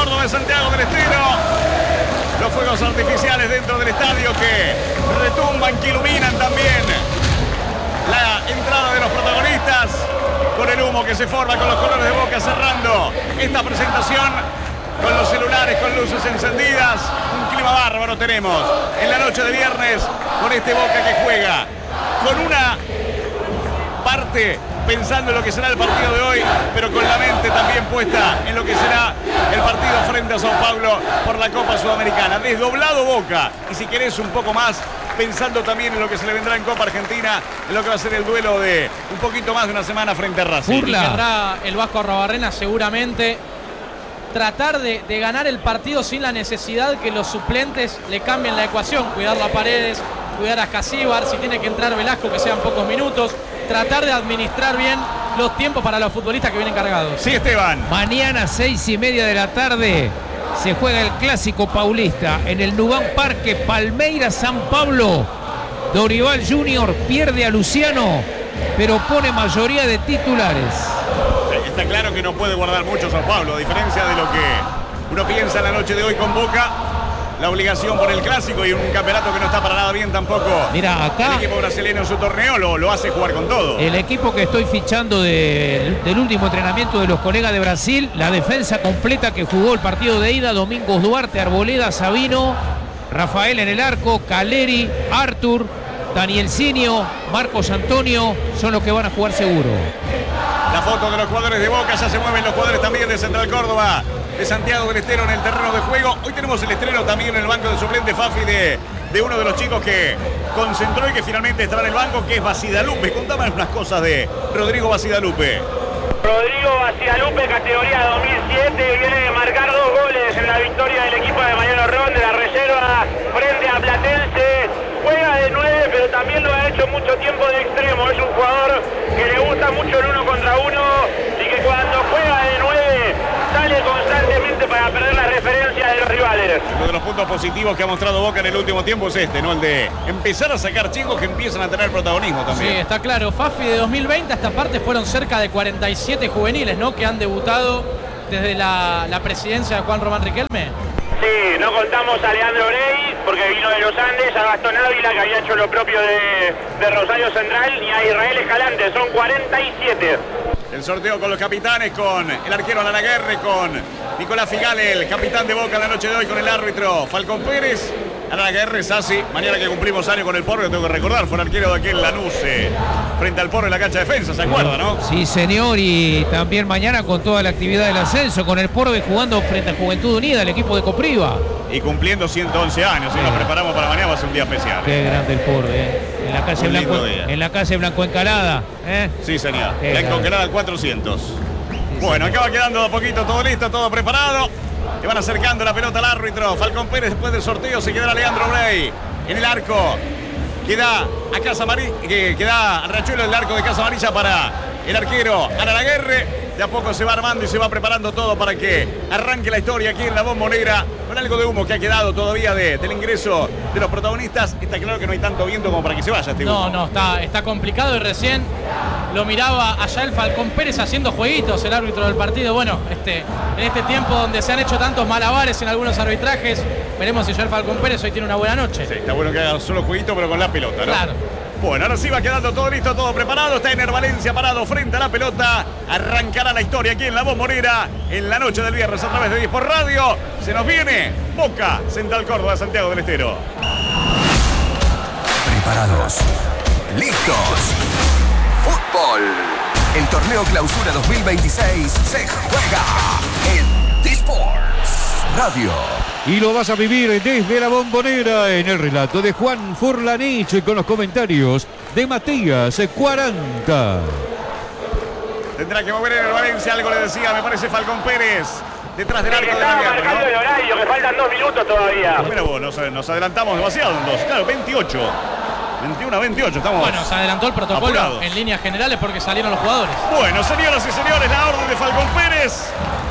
Córdoba de Santiago del Estero. Los fuegos artificiales dentro del estadio que retumban, que iluminan también la entrada de los protagonistas, con el humo que se forma, con los colores de Boca cerrando esta presentación, con los celulares, con luces encendidas. Un clima bárbaro tenemos en la noche de viernes con este Boca que juega con una parte pensando en lo que será el partido de hoy, pero con la mente también puesta en lo que será el partido frente a São Paulo por la Copa Sudamericana. Desdoblado Boca, y si querés un poco más, pensando también en lo que se le vendrá en Copa Argentina, en lo que va a ser el duelo de un poquito más de una semana frente a Racing. Querrá el Vasco Arrobarrena seguramente tratar de ganar el partido sin la necesidad que los suplentes le cambien la ecuación. Cuidar a Paredes, cuidar a Casíbar, si tiene que entrar Velasco que sean pocos minutos. Tratar de administrar bien los tiempos para los futbolistas que vienen cargados. Sí, Esteban. Mañana 6:30 de la tarde se juega el Clásico Paulista en el Nuban Parque, Palmeiras San Pablo. Dorival Junior pierde a Luciano, pero pone mayoría de titulares. Está claro que no puede guardar mucho São Paulo, a diferencia de lo que uno piensa en la noche de hoy con Boca. La obligación por el Clásico y un campeonato que no está para nada bien tampoco. Mira, acá el equipo brasileño en su torneo lo hace jugar con todo. El equipo que estoy fichando del último entrenamiento de los colegas de Brasil, la defensa completa que jugó el partido de ida: Domingos Duarte, Arboleda, Sabino, Rafael en el arco, Caleri, Arthur, Daniel Sinio, Marcos Antonio, son los que van a jugar seguro. La foto de los jugadores de Boca, ya se mueven los jugadores también de Central Córdoba, de Santiago del Estero en el terreno de juego. Hoy tenemos el estreno también en el banco de suplente, Fafi, de uno de los chicos que concentró y que finalmente estará en el banco, que es Basidalupe. Contame unas cosas de Rodrigo Basidalupe. Rodrigo Basidalupe, categoría 2007, viene de marcar 2 goles en la victoria del equipo de Mariano Ron de la reserva frente a Platense. Juega de 9, pero también lo ha hecho mucho tiempo de extremo. Es un jugador que le gusta mucho el 1 contra 1 y que cuando juega de 9 sale constantemente para perder la referencia de los rivales. Uno de los puntos positivos que ha mostrado Boca en el último tiempo es este, ¿no? El de empezar a sacar chicos que empiezan a tener protagonismo también. Sí, está claro. Fafi, de 2020 a esta parte fueron cerca de 47 juveniles, ¿no?, que han debutado desde la presidencia de Juan Román Riquelme. Sí, no contamos a Leandro Brey, porque vino de los Andes, a Gastón Ávila, que había hecho lo propio de Rosario Central, y a Israel Escalante. Son 47. El sorteo con los capitanes, con el arquero Alanaguerre, con Nicolás Figale, el capitán de Boca en la noche de hoy, con el árbitro Falcón Pérez. Alanaguerre, Sassi, mañana que cumplimos años con el Porro, tengo que recordar, fue el arquero de aquel Lanús frente al Porro en la cancha de defensa, ¿se acuerda, no? Sí, señor, y también mañana con toda la actividad del ascenso, con el Porbe jugando frente a Juventud Unida, el equipo de Copriva. Y cumpliendo 111 años, y nos preparamos para mañana, va a ser un día especial. Qué grande el Porbe, En la calle Blanco, en la calle Blanco Encalada, Sí, señor. Blanco Encalada al 400. Sí, bueno, acá va quedando de a poquito todo listo, todo preparado. Le van acercando la pelota al árbitro Falcón Pérez. Después del sorteo se quedará Leandro Brey en el arco. Queda a Casa Amarilla, queda Rachuelo en el arco de Casa Amarilla para el arquero Alanaguerre. De a poco se va armando y se va preparando todo para que arranque la historia aquí en la Bombonera, con algo de humo que ha quedado todavía del ingreso de los protagonistas. Está claro que no hay tanto viento como para que se vaya este humo. No, está complicado, y recién lo miraba allá el Falcón Pérez haciendo jueguitos, el árbitro del partido. Bueno, en este tiempo donde se han hecho tantos malabares en algunos arbitrajes, veremos si ya el Falcón Pérez hoy tiene una buena noche. Sí, está bueno que haga solo jueguito, pero con la pelota, ¿no? Claro. Bueno, ahora sí va quedando todo listo, todo preparado. Está Ener Valencia parado frente a la pelota. Arrancará la historia aquí en la Bombonera en la noche del viernes a través de 10 por Radio. Se nos viene Boca, Central Córdoba, Santiago del Estero. Preparados. Listos. Fútbol. El torneo Clausura 2026 se juega en D-Sports Radio. Y lo vas a vivir desde la Bombonera en el relato de Juan Furlanich y con los comentarios de Matías 40. Tendrá que mover en el Valencia, algo le decía, me parece Falcón Pérez. Detrás del arco de la Estaba marcando el horario, que faltan 2 minutos todavía. Pero vos, nos adelantamos demasiado en 2. Claro, 28. 21 a 28, estamos. Bueno, se adelantó el protocolo apurados en líneas generales porque salieron los jugadores. Bueno, señoras y señores, la orden de Falcón Pérez.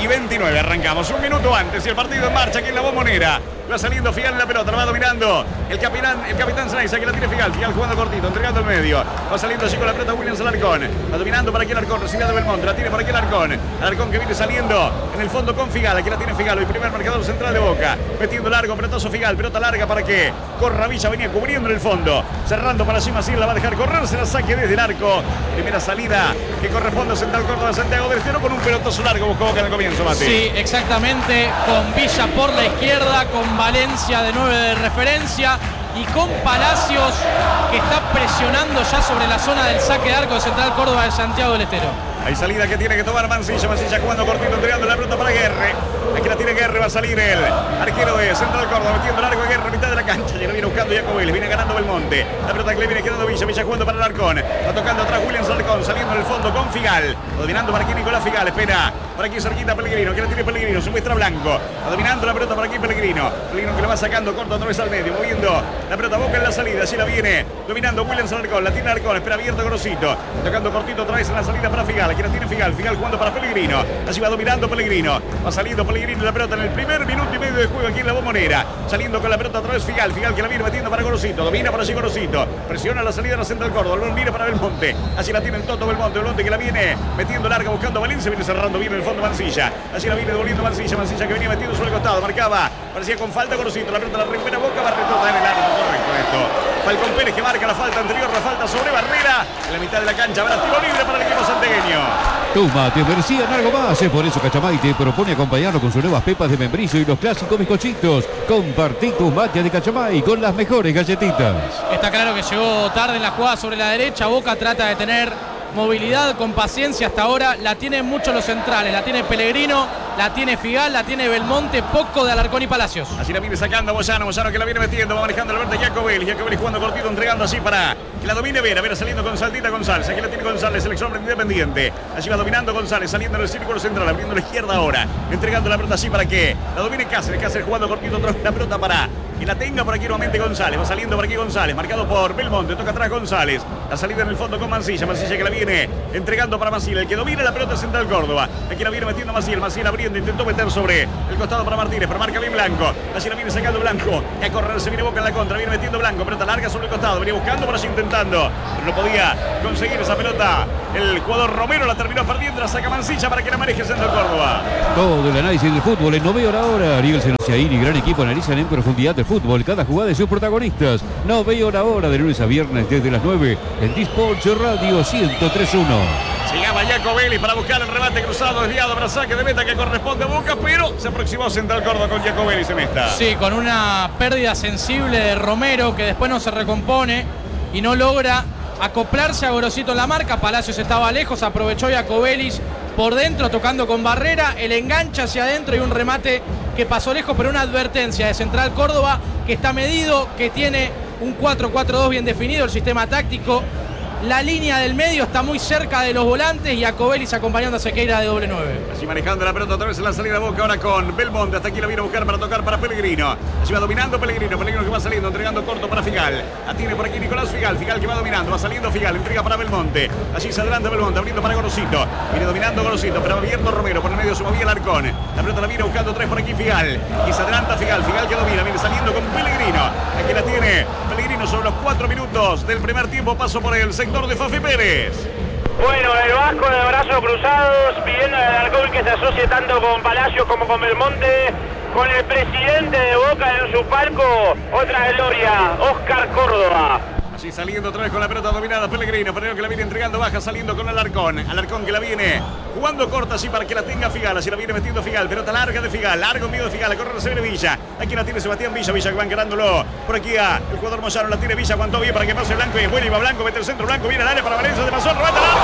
y 29. Arrancamos un minuto antes y el partido en marcha aquí en la Bombonera. Va saliendo Figal en la pelota, la va dominando el capitán Saiz, aquí la tiene Figal jugando cortito, entregando al medio. Va saliendo así con la pelota Williams Alarcón. Va dominando para aquí Alarcón, recibiendo Belmonte, la tiene por aquí Alarcón. Alarcón que viene saliendo en el fondo con Figal, aquí la tiene Figal, el primer marcador central de Boca. Metiendo largo, pelotazo Figal, pelota larga para que corra Villa, venía cubriendo en el fondo. Cerrando para Sima Sir, la va a dejar correr, se la saque desde el arco. Primera salida que corresponde a Central Córdoba, Santiago del Estero con un pelotazo largo, buscó Boca en el comienzo, Mati. Sí, exactamente, con Villa por la izquierda, con Valencia de 9 de referencia y con Palacios que está presionando ya sobre la zona del saque de arco de Central Córdoba de Santiago del Estero. Hay salida que tiene que tomar Mancilla jugando cortito, entregando la pelota para Guerre. Aquí la tiene Guerre, va a salir el arquero de Central Córdoba, metiendo largo a Guerre, mitad de la cancha. Ya lo viene buscando Jacobelis, viene ganando Belmonte. La pelota que le viene quedando Villa jugando para Alarcón. Va tocando atrás Williams Alarcón, saliendo en el fondo con Figal. Dominando para aquí Nicolás Figal, espera. Por aquí cerquita Pellegrino, que la tiene Pellegrino, se muestra Blanco. Va dominando la pelota por aquí Pellegrino. Pellegrino que lo va sacando corto otra vez al medio, moviendo la pelota Boca en la salida. Así la viene dominando Williams Alarcón, la tiene Alarcón, espera abierto Grosito. Tocando cortito otra vez en la salida para Figal. Aquí la tiene Figal jugando para Pellegrino. Así va dominando Pellegrino. Va saliendo Pellegrino la pelota en el primer minuto y medio de juego aquí en la Bombonera. Saliendo con la pelota otra vez Figal que la viene metiendo para Gorosito. Domina por allí Gorosito. Presiona la salida de la Central Córdoba. Lo mira para Belmonte. Así la tiene el Toto Belmonte que la viene metiendo larga buscando a Valencia. Viene cerrando bien en el fondo Mancilla. Así la viene devolviendo Mancilla que venía metiendo sobre el costado. Marcaba. Parecía con falta Gorosito. La pelota la recupera Boca. Barretota en el arco. Correcto esto. Falcón Pérez que marca la falta anterior. La falta sobre Barrera. En la mitad de la cancha. Habrá tiro libre para el equipo santegueño. Toma, te merecían algo más. Por eso Cachamay te propone acompañarlo con sus nuevas pepas de membrillo y los clásicos bizcochitos. Compartí tus mates de Cachamay con las mejores galletitas. Está claro que llegó tarde en la jugada sobre la derecha. Boca trata de tener movilidad con paciencia hasta ahora. La tienen mucho los centrales. La tiene Pellegrino, la tiene Figal, la tiene Belmonte. Poco de Alarcón y Palacios. Así la viene sacando Moyano que la viene metiendo. Va manejando la verde Jacobelis jugando cortito, entregando así para que la domine Vera saliendo con Saltita González. Aquí la tiene González, el exhombre independiente. Allí va dominando González, saliendo en el círculo central, abriendo la izquierda ahora. Entregando la pelota así para que la domine Cáceres jugando cortito otra vez la pelota para que la tenga por aquí nuevamente González. Va saliendo por aquí González, marcado por Belmonte. Toca atrás González. La salida en el fondo con Mancilla que la viene entregando para Maciel. El que domina la pelota es Central Córdoba. Aquí la viene metiendo Maciel abriendo, intentó meter sobre el costado para Martínez, pero marca bien Blanco. Así la viene sacando Blanco. Y a correr se viene Boca en la contra, viene metiendo Blanco. Pelota larga sobre el costado, venía buscando por allí intentando, pero no podía conseguir esa pelota. El jugador Romero la terminó perdiendo, la saca Mancilla para que la maneje Central Córdoba. Todo el análisis del fútbol en No Veo la Hora. Ariel Senociaín y gran equipo analizan en profundidad el fútbol, cada jugada de sus protagonistas. No Veo la Hora, de lunes a viernes desde las 9 en Disports Radio 103.1. Llegaba Jacobelis para buscar el remate cruzado, desviado para saque de meta que corresponde a Boca, pero se aproximó Central Córdoba con Jacobelis en esta. Sí, con una pérdida sensible de Romero que después no se recompone y no logra acoplarse a Gorosito en la marca. Palacios estaba lejos, aprovechó Jacobelis por dentro tocando con Barrera, el enganche hacia adentro y un remate que pasó lejos, pero una advertencia de Central Córdoba que está medido, que tiene un 4-4-2 bien definido el sistema táctico. La línea del medio está muy cerca de los volantes y Jacobelis acompañando a Sequeira de doble 9. Así manejando la pelota otra vez en la salida de Boca ahora con Belmonte. Hasta aquí la viene a buscar para tocar para Pellegrino. Así va dominando Pellegrino que va saliendo, entregando corto para Figal. La tiene por aquí Nicolás Figal que va dominando, va saliendo Figal, entrega para Belmonte. Allí se adelanta Belmonte, abriendo para Gorosito. Viene dominando Gorosito, pero abierto Romero, por el medio se movía Alarcón. La pelota la viene buscando tres por aquí Figal. Y se adelanta Figal que domina, viene saliendo con Pellegrino. Aquí la tiene Pellegrino sobre los 4 minutos del primer tiempo. Paso por el sector de Fafi Pérez. Bueno, el Vasco de brazos cruzados pidiendo al Alarcón que se asocie tanto con Palacios como con Belmonte, con el presidente de Boca en su palco. Otra gloria, Oscar Córdoba. Así saliendo otra vez con la pelota dominada Pellegrino que la viene entregando baja, saliendo con Alarcón que la viene jugando corta así para que la tenga Figal, así la viene metiendo Figal, pelota larga de Figal, largo miedo de Figal, a correr se viene Villa, aquí la tiene Sebastián Villa que va encarándolo por aquí a el jugador Moyano, la tiene Villa, aguantó bien para que pase Blanco y es bueno, y va Blanco, mete el centro, Blanco viene al área para Valencia, se pasó, remata al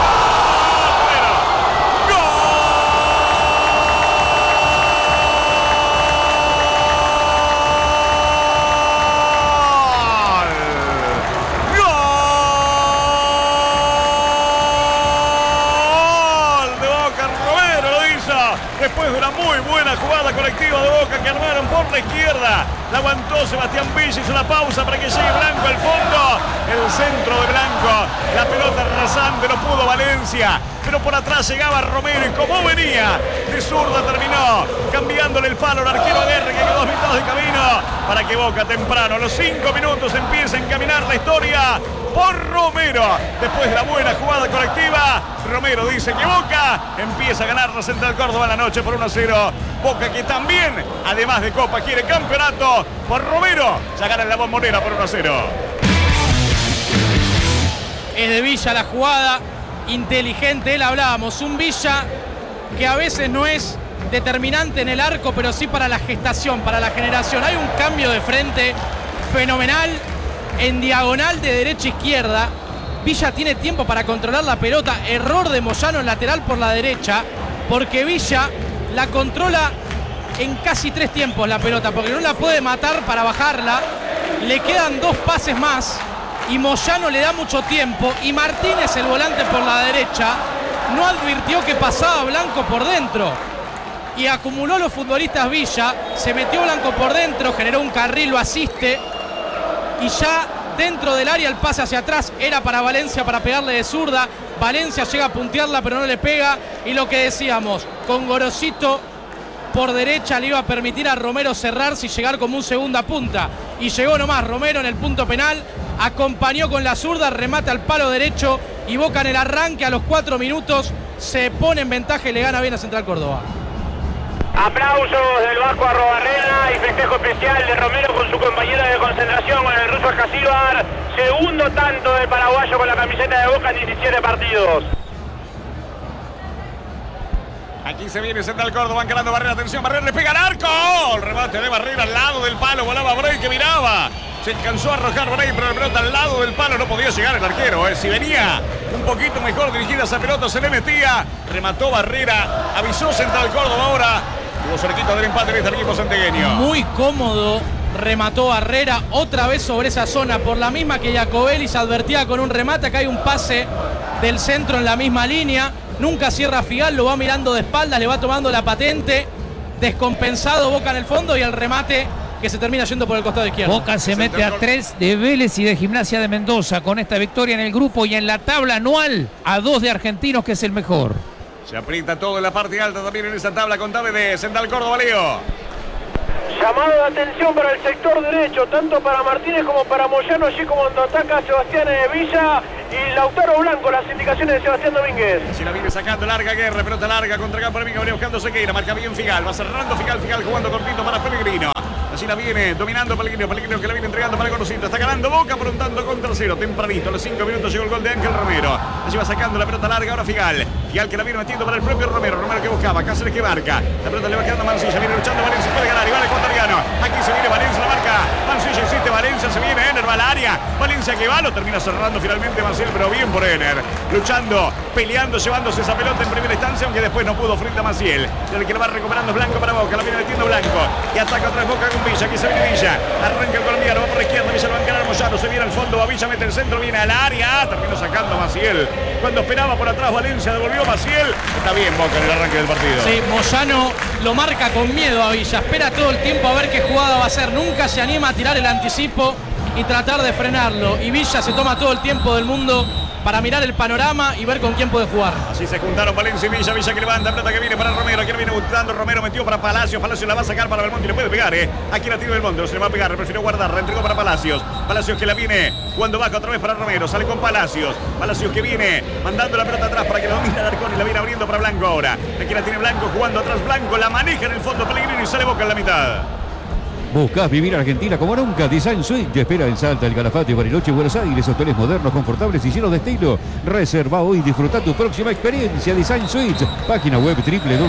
arco. después de una muy buena jugada colectiva de Boca que armaron por la izquierda. La aguantó Sebastián Villa, hizo una pausa para que llegue Blanco al fondo. El centro de Blanco, la pelota rasante, no pudo Valencia, pero por atrás llegaba Romero y como venía de zurda terminó cambiándole el palo al arquero Aguerre, que quedó a mitad de camino para que Boca temprano, a los 5 minutos, empiece a encaminar la historia por Romero. Después de la buena jugada colectiva, Romero dice que Boca empieza a ganar la Central Córdoba en la noche por 1-0. Boca que también, además de Copa, quiere campeonato. Por Romero ya gana en la Bombonera por 1-0. Es de Villa la jugada, inteligente, él hablábamos, un Villa que a veces no es determinante en el arco, pero sí para la gestación, para la generación. Hay un cambio de frente fenomenal en diagonal de derecha a izquierda. Villa tiene tiempo para controlar la pelota, error de Moyano en lateral por la derecha, porque Villa la controla en casi 3 tiempos la pelota, porque no la puede matar para bajarla, le quedan 2 pases más y Moyano le da mucho tiempo y Martínez, el volante por la derecha, no advirtió que pasaba Blanco por dentro y acumuló los futbolistas Villa, se metió Blanco por dentro, generó un carril, lo asiste y ya dentro del área el pase hacia atrás era para Valencia para pegarle de zurda. Valencia llega a puntearla pero no le pega y lo que decíamos, con Gorosito por derecha le iba a permitir a Romero cerrarse y llegar como un segunda punta y llegó nomás Romero en el punto penal, acompañó con la zurda, remata al palo derecho y Boca en el arranque a los 4 minutos se pone en ventaja y le gana bien a Central Córdoba. Aplausos del Vasco Arrobarrena y festejo especial de Romero con su compañera de concentración, con el ruso Jasíbar. Segundo tanto del paraguayo con la camiseta de Boca en 17 partidos. Aquí se viene Central Córdoba encarando Barrera, atención, Barrera le pega al arco. El remate de Barrera al lado del palo, volaba Bray que miraba. Se alcanzó a arrojar Bray, pero la pelota al lado del palo no podía llegar el arquero. Si venía un poquito mejor dirigida esa pelota, se le metía. Remató Barrera, avisó Central Córdoba ahora. Estuvo cerquita del empate de este equipo santiagueño. Muy cómodo remató Barrera, otra vez sobre esa zona, por la misma que Jacobelli se advertía con un remate. Acá hay un pase del centro en la misma línea. Nunca cierra Figal, lo va mirando de espaldas, le va tomando la patente. Descompensado Boca en el fondo y el remate que se termina yendo por el costado izquierdo. Boca se mete a 3 de Vélez y de Gimnasia de Mendoza con esta victoria en el grupo y en la tabla anual a 2 de Argentinos, que es el mejor. Se aprieta todo en la parte alta también en esa tabla contable de Central Córdoba, Leo. Llamado de atención para el sector derecho, tanto para Martínez como para Moyano, allí como cuando ataca Sebastián Villa y Lautaro Blanco, las indicaciones de Sebastián Domínguez. Si la viene sacando larga Guerra, pelota larga contra campo enemigo, viene buscando Sequeira, marca bien Figal, va cerrando Figal jugando cortito para Pellegrino. Así la viene dominando Pellegrino que la viene entregando para Gorosito. Está ganando Boca por un tanto contra 0. Tempranito, a los 5 minutos llegó el gol de Ángel Romero. Allí va sacando la pelota larga ahora Figal que la viene metiendo para el propio Romero. Romero que buscaba, Cáceres que marca. La pelota le va quedando a Mancilla, viene luchando Valencia, puede ganar y vale Ecuatoriano. Aquí se viene Valencia, la marca Mancilla, existe Valencia, se viene Ener, va al área. Valencia que va, lo termina cerrando finalmente Manciel, pero bien por Ener. Luchando, peleando, llevándose esa pelota en primera instancia, aunque después no pudo frente a Manciel. El que lo va recuperando es Blanco para Boca, la viene metiendo Blanco. Y ataca otra vez Boca con Villa, aquí se viene Villa. Arranca el colombiano, va por la izquierda, Villa lo va a encarar Moyano, se viene al fondo, va Villa, mete el centro, viene al área, terminó sacando a Maciel. Cuando esperaba por atrás Valencia, devolvió Maciel. Está bien Boca en el arranque del partido. Sí, Moyano lo marca con miedo a Villa, espera todo el tiempo a ver qué jugada va a hacer, nunca se anima a tirar el anticipo y tratar de frenarlo. Y Villa se toma todo el tiempo del mundo para mirar el panorama y ver con quién puede jugar. Así se juntaron Valencia y Villa, Villa que levanta, pelota que viene para Romero, aquí la viene buscando Romero, metió para Palacios, Palacios la va a sacar para Belmonte y le puede pegar, aquí la tira Belmonte, no se le va a pegar, prefirió guardar, la entregó para Palacios, Palacios que la viene cuando baja otra vez para Romero, sale con Palacios, Palacios que viene mandando la pelota atrás para que la domine Alarcón y la viene abriendo para Blanco ahora, aquí la tiene Blanco jugando atrás, Blanco la maneja en el fondo Pellegrino y sale Boca en la mitad. ¿Buscás vivir Argentina como nunca? Design Suite te espera en Salta, el Calafate, Bariloche, Buenos Aires. Hoteles modernos, confortables y llenos de estilo. Reserva hoy y disfruta tu próxima experiencia. Design Suite. Página web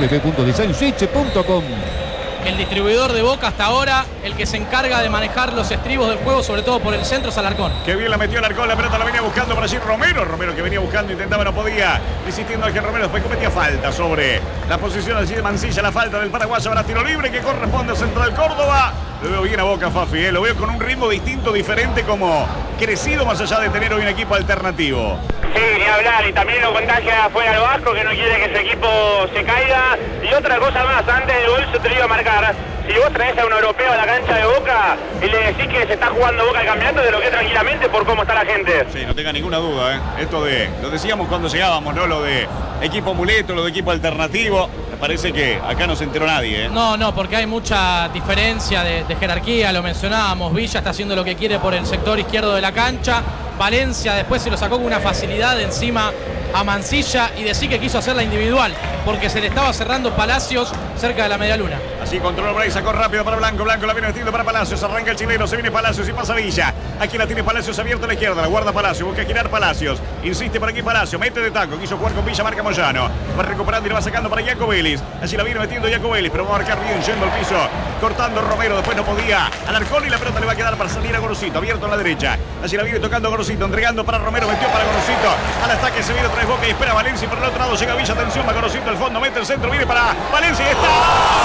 www.designsuite.com. El distribuidor de Boca hasta ahora, el que se encarga de manejar los estribos del juego, sobre todo por el centro, es Alarcón. Qué bien la metió Alarcón, la pelota la venía buscando por allí Romero. Romero que venía buscando, intentaba, no podía. Insistiendo Ángel Romero, después cometía falta sobre la posición allí de Mancilla. La falta del paraguayo, ahora tiro libre que corresponde a Central Córdoba. Lo veo bien a Boca, Fafi, lo veo con un ritmo distinto, diferente, como crecido más allá de tener hoy un equipo alternativo. Sí, ni hablar, y también lo contagia afuera al Vasco, que no quiere que su equipo equipo se caiga. Y otra cosa más, antes del gol yo te lo iba a marcar. Si vos traes a un europeo a la cancha de Boca y le decís que se está jugando Boca el campeonato, te lo que tranquilamente por cómo está la gente. Sí, no tenga ninguna duda, ¿eh? Esto lo decíamos cuando llegábamos, ¿no? Lo de equipo amuleto, lo de equipo alternativo. Me parece que acá no se enteró nadie, ¿eh? No, porque hay mucha diferencia de jerarquía, lo mencionábamos. Villa está haciendo lo que quiere por el sector izquierdo de la cancha. Valencia después se lo sacó con una facilidad de encima a Mansilla y decir que quiso hacerla individual porque se le estaba cerrando Palacios cerca de la media luna. Así controló por ahí, sacó rápido para Blanco la viene metiendo para Palacios, arranca el chileno, se viene Palacios y pasa Villa. Aquí la tiene Palacios abierto a la izquierda, la guarda Palacios, busca girar Palacios, insiste por aquí Palacios, mete de taco, quiso jugar con Villa, marca Moyano, va recuperando y le va sacando para Jaco Vélez. Así la viene metiendo Jaco Vélez, pero va a marcar bien, yendo al piso, cortando Romero, después no podía, Alarcón y la pelota le va a quedar para salir a Gorosito, abierto a la derecha. Así la viene tocando Gorosito, entregando para Romero, metió para Gorosito, al ataque se viene otra vez Boca y espera Valencia, y por el otro lado llega Villa, atención, va Gorosito al fondo, mete el centro, viene para Valencia y está.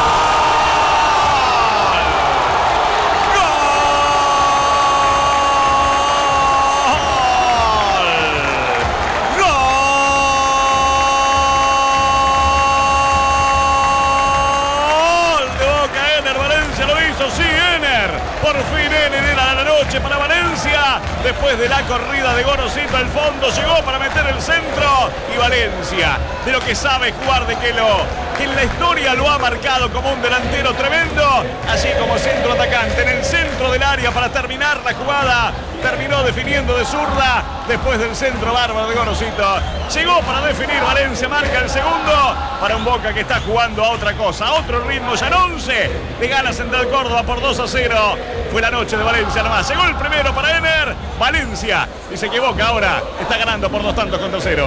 Por fin Ener era la noche para Valencia. Después de la corrida de Gorosito al fondo, llegó para meter el centro. Y Valencia, de lo que sabe jugar de Quelo, que en la historia lo ha marcado como un delantero tremendo, así como centro atacante en el centro del área para terminar la jugada. Terminó definiendo de zurda después del centro bárbaro de Gorosito. Llegó para definir Valencia, marca el segundo para un Boca que está jugando a otra cosa, a otro ritmo. Ya en 11 le gana Central Córdoba por 2-0. Fue la noche de Valencia nomás. Llegó el primero para Ener. Valencia dice que Boca ahora está ganando por 2-0.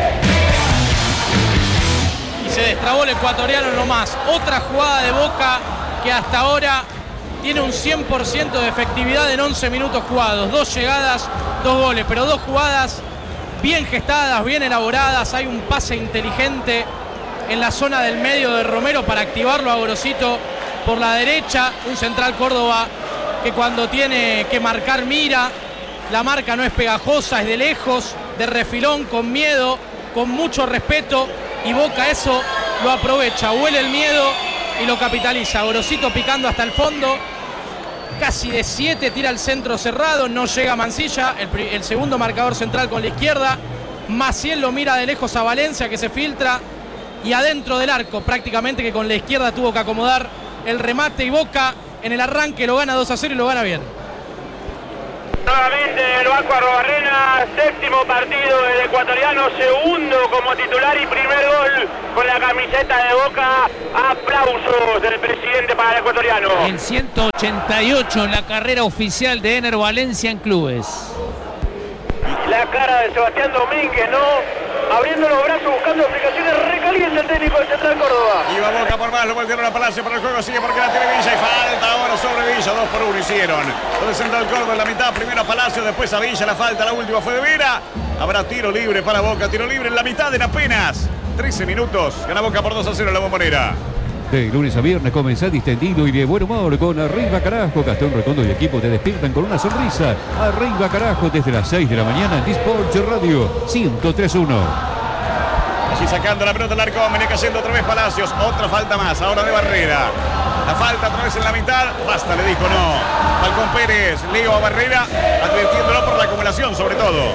Y se destrabó el ecuatoriano nomás. Otra jugada de Boca que hasta ahora tiene un 100% de efectividad en 11 minutos jugados. 2 llegadas, 2 goles, pero 2 jugadas bien gestadas, bien elaboradas. Hay un pase inteligente en la zona del medio de Romero para activarlo a Gorosito por la derecha. Un Central Córdoba que cuando tiene que marcar mira. La marca no es pegajosa, es de lejos, de refilón, con miedo, con mucho respeto. Y Boca eso lo aprovecha, huele el miedo y lo capitaliza. Gorosito picando hasta el fondo. Casi de 7 tira al centro cerrado, no llega Mansilla, el segundo marcador central con la izquierda. Maciel lo mira de lejos a Valencia que se filtra y adentro del arco prácticamente que con la izquierda tuvo que acomodar el remate y Boca en el arranque lo gana 2-0 y lo gana bien. Nuevamente el Vasco Arrobarrena, séptimo partido del ecuatoriano, segundo como titular y primer gol con la camiseta de Boca. Aplausos del presidente para el ecuatoriano. El 188 en la carrera oficial de Ener Valencia en clubes. La cara de Sebastián Domínguez, ¿no? Abriendo los brazos, buscando aplicaciones, recaliente el técnico de Central Córdoba. Y va Boca por más, lo volvieron a Palacio, pero el juego sigue porque la tiene Villa y falta ahora sobre Villa, 2-1 hicieron. Lo de Central Córdoba en la mitad, primero a Palacio, después a Villa, la falta, la última fue de Vera. Habrá tiro libre para Boca, tiro libre en la mitad en apenas 13 minutos. Gana Boca por 2-0 en la Bombonera. De lunes a viernes comienza distendido y de buen humor con Arriba Carajo. Gastón Redondo y equipo te despiertan con una sonrisa. Arriba Carajo desde las 6 de la mañana en Disport Radio 103.1. Así sacando la pelota al arco, venía cayendo otra vez Palacios. Otra falta más, ahora de Barrera. La falta otra vez en la mitad. Basta, le dijo no. Falcón Pérez, Leo a Barrera, advirtiéndolo por la acumulación sobre todo.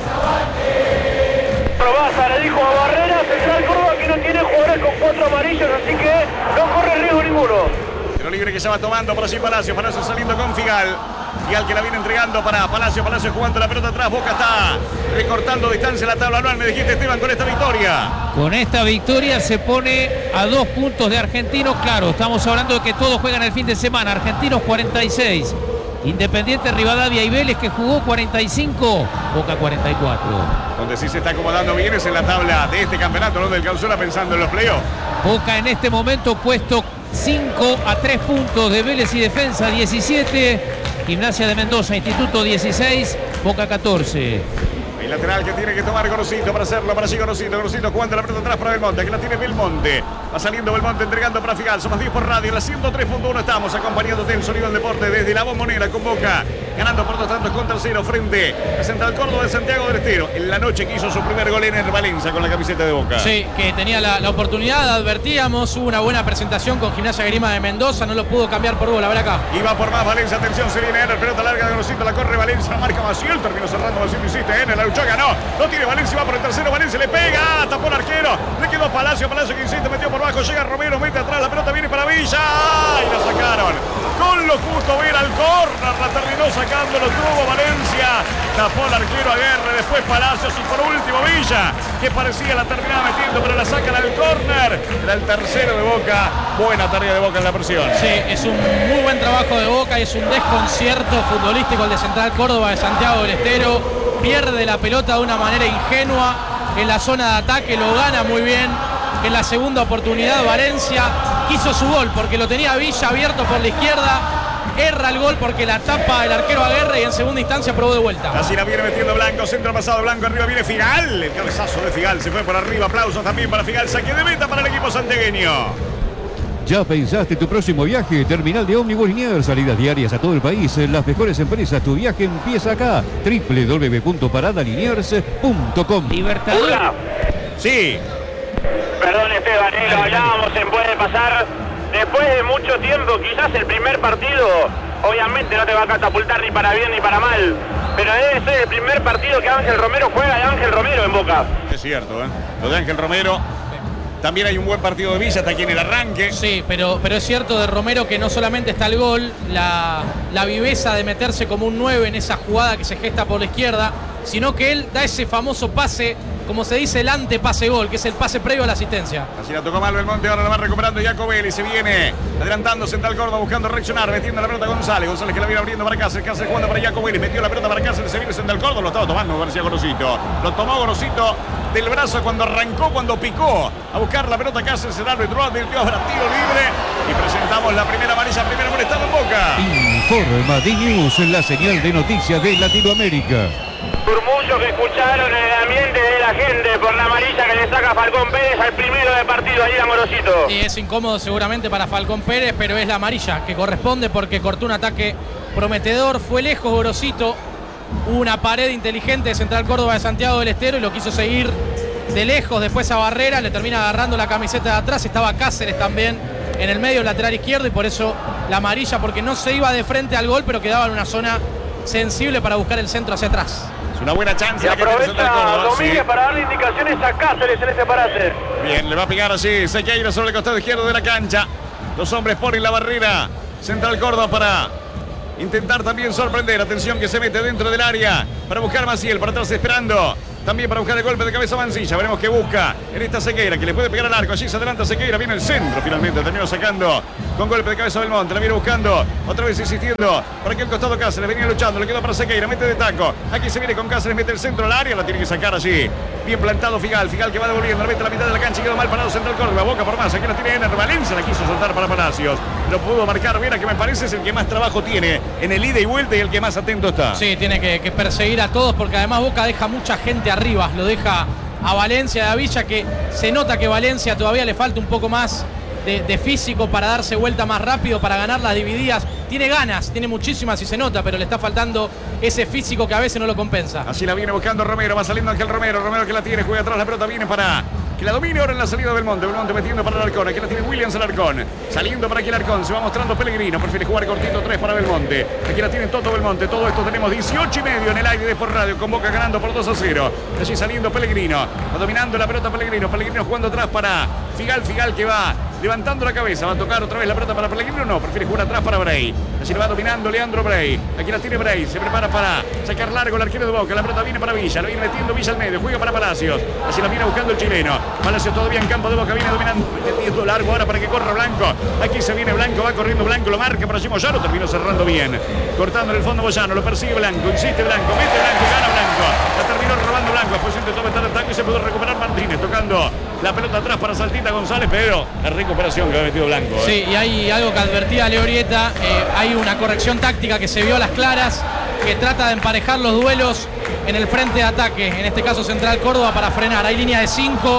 Probasa le dijo a Barrera, Central Córdoba que no tiene jugadores con 4 amarillos, así que no corre riesgo ninguno. Tiro libre que se va tomando por allí Palacios. Palacios saliendo con Figal. Figal que la viene entregando para Palacios. Palacios jugando la pelota atrás. Boca está recortando distancia en la tabla anual. Me dijiste, Esteban, con esta victoria. Con esta victoria se pone a 2 puntos de Argentinos. Claro, estamos hablando de que todos juegan el fin de semana. Argentinos 46. Independiente, Rivadavia y Vélez que jugó 45, Boca 44. Donde sí se está acomodando bien es en la tabla de este campeonato, ¿no? Del Clausura, pensando en los playoffs. Boca en este momento puesto 5 a 3 puntos de Vélez y Defensa 17, Gimnasia de Mendoza, Instituto 16, Boca 14. El lateral que tiene que tomar Gorosito para hacerlo, para allí Gorosito jugando la pelota atrás para Belmonte, que la tiene Belmonte. Va saliendo Belmonte entregando para Figal. Somos 10 por radio. En la 103.1 estamos acompañándote en Sonido del Deporte desde la Bombonera con Boca. Ganando por 2 tantos contra 0 frente a Central Córdoba de Santiago del Estero. En la noche que hizo su primer gol en el Valencia con la camiseta de Boca. Sí, que tenía la oportunidad, advertíamos. Hubo una buena presentación con Gimnasia Grima de Mendoza. No lo pudo cambiar por gol. A ver acá. Y va por más Valencia. Atención, se viene Ener. Pelota larga de Grosito. La corre Valencia. La marca Maciel. Terminó cerrando Maciel. Insiste Ener. La luchó. Ganó. No tiene Valencia. Va por el tercero. Valencia le pega. Tapó el arquero. Le quedó Palacio. Palacio que insiste. Metió por abajo. Llega Romero. Mete atrás. La pelota viene para Villa. Y la sacaron. Con lo justo ver al córner. La terminó sacando. Lo tuvo Valencia. Tapó el arquero Aguerre. Después Palacios. Y por último Villa. Que parecía la terminaba metiendo. Pero la sacan al córner. Era el tercero de Boca. Buena tarea de Boca en la presión. Sí, es un muy buen trabajo de Boca y es un desconcierto futbolístico el de Central Córdoba de Santiago del Estero. Pierde la pelota de una manera ingenua en la zona de ataque, lo gana muy bien. En la segunda oportunidad Valencia quiso su gol porque lo tenía Villa abierto por la izquierda. Erra el gol porque la tapa el arquero Aguerre y en segunda instancia probó de vuelta. Así la viene metiendo Blanco, centro pasado Blanco, arriba viene Figal. El cabezazo de Figal se fue por arriba. Aplausos también para Figal. Saque de meta para el equipo santiagueño. ¿Ya pensaste tu próximo viaje? Terminal de ómnibus Liniers, salidas diarias a todo el país. Las mejores empresas, tu viaje empieza acá. www.paradaliniers.com. Libertadores. Sí. Perdón, Esteban, lo hablábamos en Puede Pasar. Después de mucho tiempo, quizás el primer partido, obviamente no te va a catapultar ni para bien ni para mal, pero debe ser el primer partido que Ángel Romero juega de Ángel Romero en Boca. Es cierto, ¿eh? Lo de Ángel Romero. También hay un buen partido de Villa hasta aquí en el arranque. Sí, pero es cierto de Romero que no solamente está el gol, la viveza de meterse como un 9 en esa jugada que se gesta por la izquierda, sino que él da ese famoso pase, como se dice, el antepase gol, que es el pase previo a la asistencia. Así la tocó mal Belmonte, ahora la va recuperando Jacobelli, se viene adelantando Central Córdoba buscando reaccionar, metiendo la pelota González, González que la viene abriendo para Cáceres, Cáceres jugando para Jacobelli, metió la pelota para Cáceres, se viene Central Córdoba, lo estaba tomando García Gorosito, lo tomó Gorosito del brazo cuando arrancó, cuando picó a buscar la pelota Cáceres, el árbitro advirtió a tiro libre y presentamos la primera amarilla, primera molestada en Boca. Informa D-News, la señal de noticias de Latinoamérica. Murmullos que escucharon en el ambiente de la gente por la amarilla que le saca Falcón Pérez al primero de partido ahí a Gorosito. Y es incómodo seguramente para Falcón Pérez, pero es la amarilla que corresponde porque cortó un ataque prometedor, fue lejos Gorosito, hubo una pared inteligente de Central Córdoba de Santiago del Estero y lo quiso seguir de lejos, después a Barrera, le termina agarrando la camiseta de atrás, estaba Cáceres también en el medio lateral izquierdo y por eso la amarilla, porque no se iba de frente al gol, pero quedaba en una zona sensible para buscar el centro hacia atrás. Es una buena chance. Y aprovecha Domínguez para darle indicaciones a Cáceres en ese parate. Bien, le va a pegar así Sequeira sobre el costado izquierdo de la cancha. Los hombres ponen la barrera. Central Córdoba para intentar también sorprender. Atención que se mete dentro del área para buscar Maciel, para atrás esperando. También para buscar el golpe de cabeza Mancilla. Veremos qué busca en esta Sequeira, que le puede pegar al arco. Allí se adelanta Sequeira, viene el centro finalmente. Terminó sacando con golpe de cabeza Belmonte. La viene buscando, otra vez insistiendo. Por aquí el costado Cáceres, venía luchando. Le quedó para Sequeira, mete de taco. Aquí se viene con Cáceres, mete el centro al área. La tiene que sacar allí. Bien plantado Figal. Figal que va devolviendo. La mete a la mitad de la cancha y quedó mal parado Central Córdoba. Boca por más. Aquí la tiene Ener. Valencia la quiso soltar para Palacios. Lo pudo marcar Vera, que me parece es el que más trabajo tiene en el ida y vuelta y el que más atento está. Sí, tiene que perseguir a todos porque además Boca deja mucha gente arriba. Lo deja a Valencia, a Villa, que se nota que Valencia todavía le falta un poco más de físico para darse vuelta más rápido, para ganar las divididas. Tiene ganas, tiene muchísimas y se nota, pero le está faltando ese físico que a veces no lo compensa. Así la viene buscando Romero, va saliendo Ángel Romero, Romero que la tiene, juega atrás, la pelota viene para que la domine ahora en la salida de Belmonte, Belmonte metiendo para Alarcón, aquí la tiene Williams Alarcón, saliendo para aquí Alarcón, se va mostrando Pellegrino, prefiere jugar cortito 3 para Belmonte, aquí la tiene Toto Belmonte, todo esto tenemos 18:30 en el aire de Sport Radio, con Boca ganando por 2-0, allí saliendo Pellegrino, va dominando la pelota Pellegrino jugando atrás para Figal, Figal que va levantando la cabeza, va a tocar otra vez la pelota para Pellegrino, no, prefiere jugar atrás para Bray, allí lo va dominando Leandro Bray, aquí la tiene Bray, se prepara para sacar largo el arquero de Boca, la pelota viene para Villa, lo viene metiendo Villa al medio, juega para Palacios, así la viene buscando el chileno, Palacios todavía en campo de Boca, viene dominando, metiendo largo ahora para que corra Blanco, aquí se viene Blanco, va corriendo Blanco, lo marca para allí Moyano, terminó cerrando bien, cortando en el fondo Moyano, lo persigue Blanco, insiste Blanco, mete Blanco, gana Blanco, la terminó robando Blanco, después intentó meter el tanque y se pudo recuperar Martínez, tocando la pelota atrás para Saltita González, pero la recuperación que ha metido Blanco. Sí, y hay algo que advertía Leo Orieta, hay una corrección táctica que se vio a las claras, que trata de emparejar los duelos en el frente de ataque, en este caso Central Córdoba, para frenar. Hay línea de 5,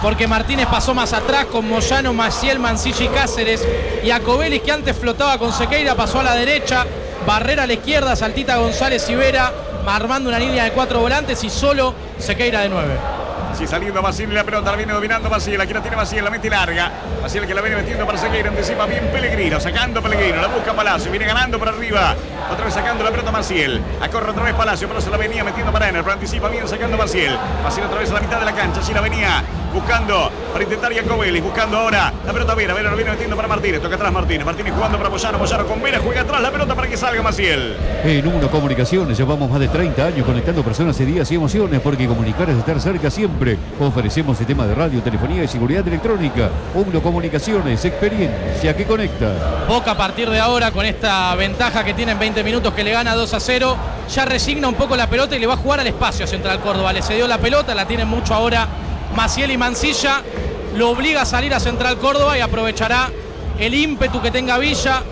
porque Martínez pasó más atrás con Moyano, Maciel, Mancilla y Cáceres, y a Cobelis, que antes flotaba con Sequeira, pasó a la derecha, Barrera a la izquierda, Saltita, González y Vera, armando una línea de 4 volantes y solo Sequeira de 9. Sí, saliendo Basile, la pelota la viene dominando Basile. Aquí la tiene Basile, la mete larga. Basile que la viene metiendo para Sequeira, anticipa bien Pellegrino, sacando Pellegrino, la busca Palacio, viene ganando por arriba. Otra vez sacando la pelota Maciel. Acorre otra vez Palacio, pero se la venía metiendo para Ener, pero anticipa bien sacando Maciel. Maciel otra vez a la mitad de la cancha, sí la venía buscando para intentar Iacovelli, buscando ahora la pelota Vera. Vera lo viene metiendo para Martínez, toca atrás Martínez. Martínez jugando para Moyano, Moyano con Vera, juega atrás la pelota para que salga Maciel. En Uno Comunicaciones llevamos más de 30 años conectando personas y días y emociones, porque comunicar es estar cerca siempre. Ofrecemos sistemas de radio, telefonía y seguridad electrónica. Uno Comunicaciones, experiencia que conecta. Boca a partir de ahora, con esta ventaja que tiene en 20 minutos, que le gana 2-0, ya resigna un poco la pelota y le va a jugar al espacio a Central Córdoba. Le cedió la pelota, la tiene mucho ahora Maciel y Mancilla, lo obliga a salir a Central Córdoba y aprovechará el ímpetu que tenga Villa,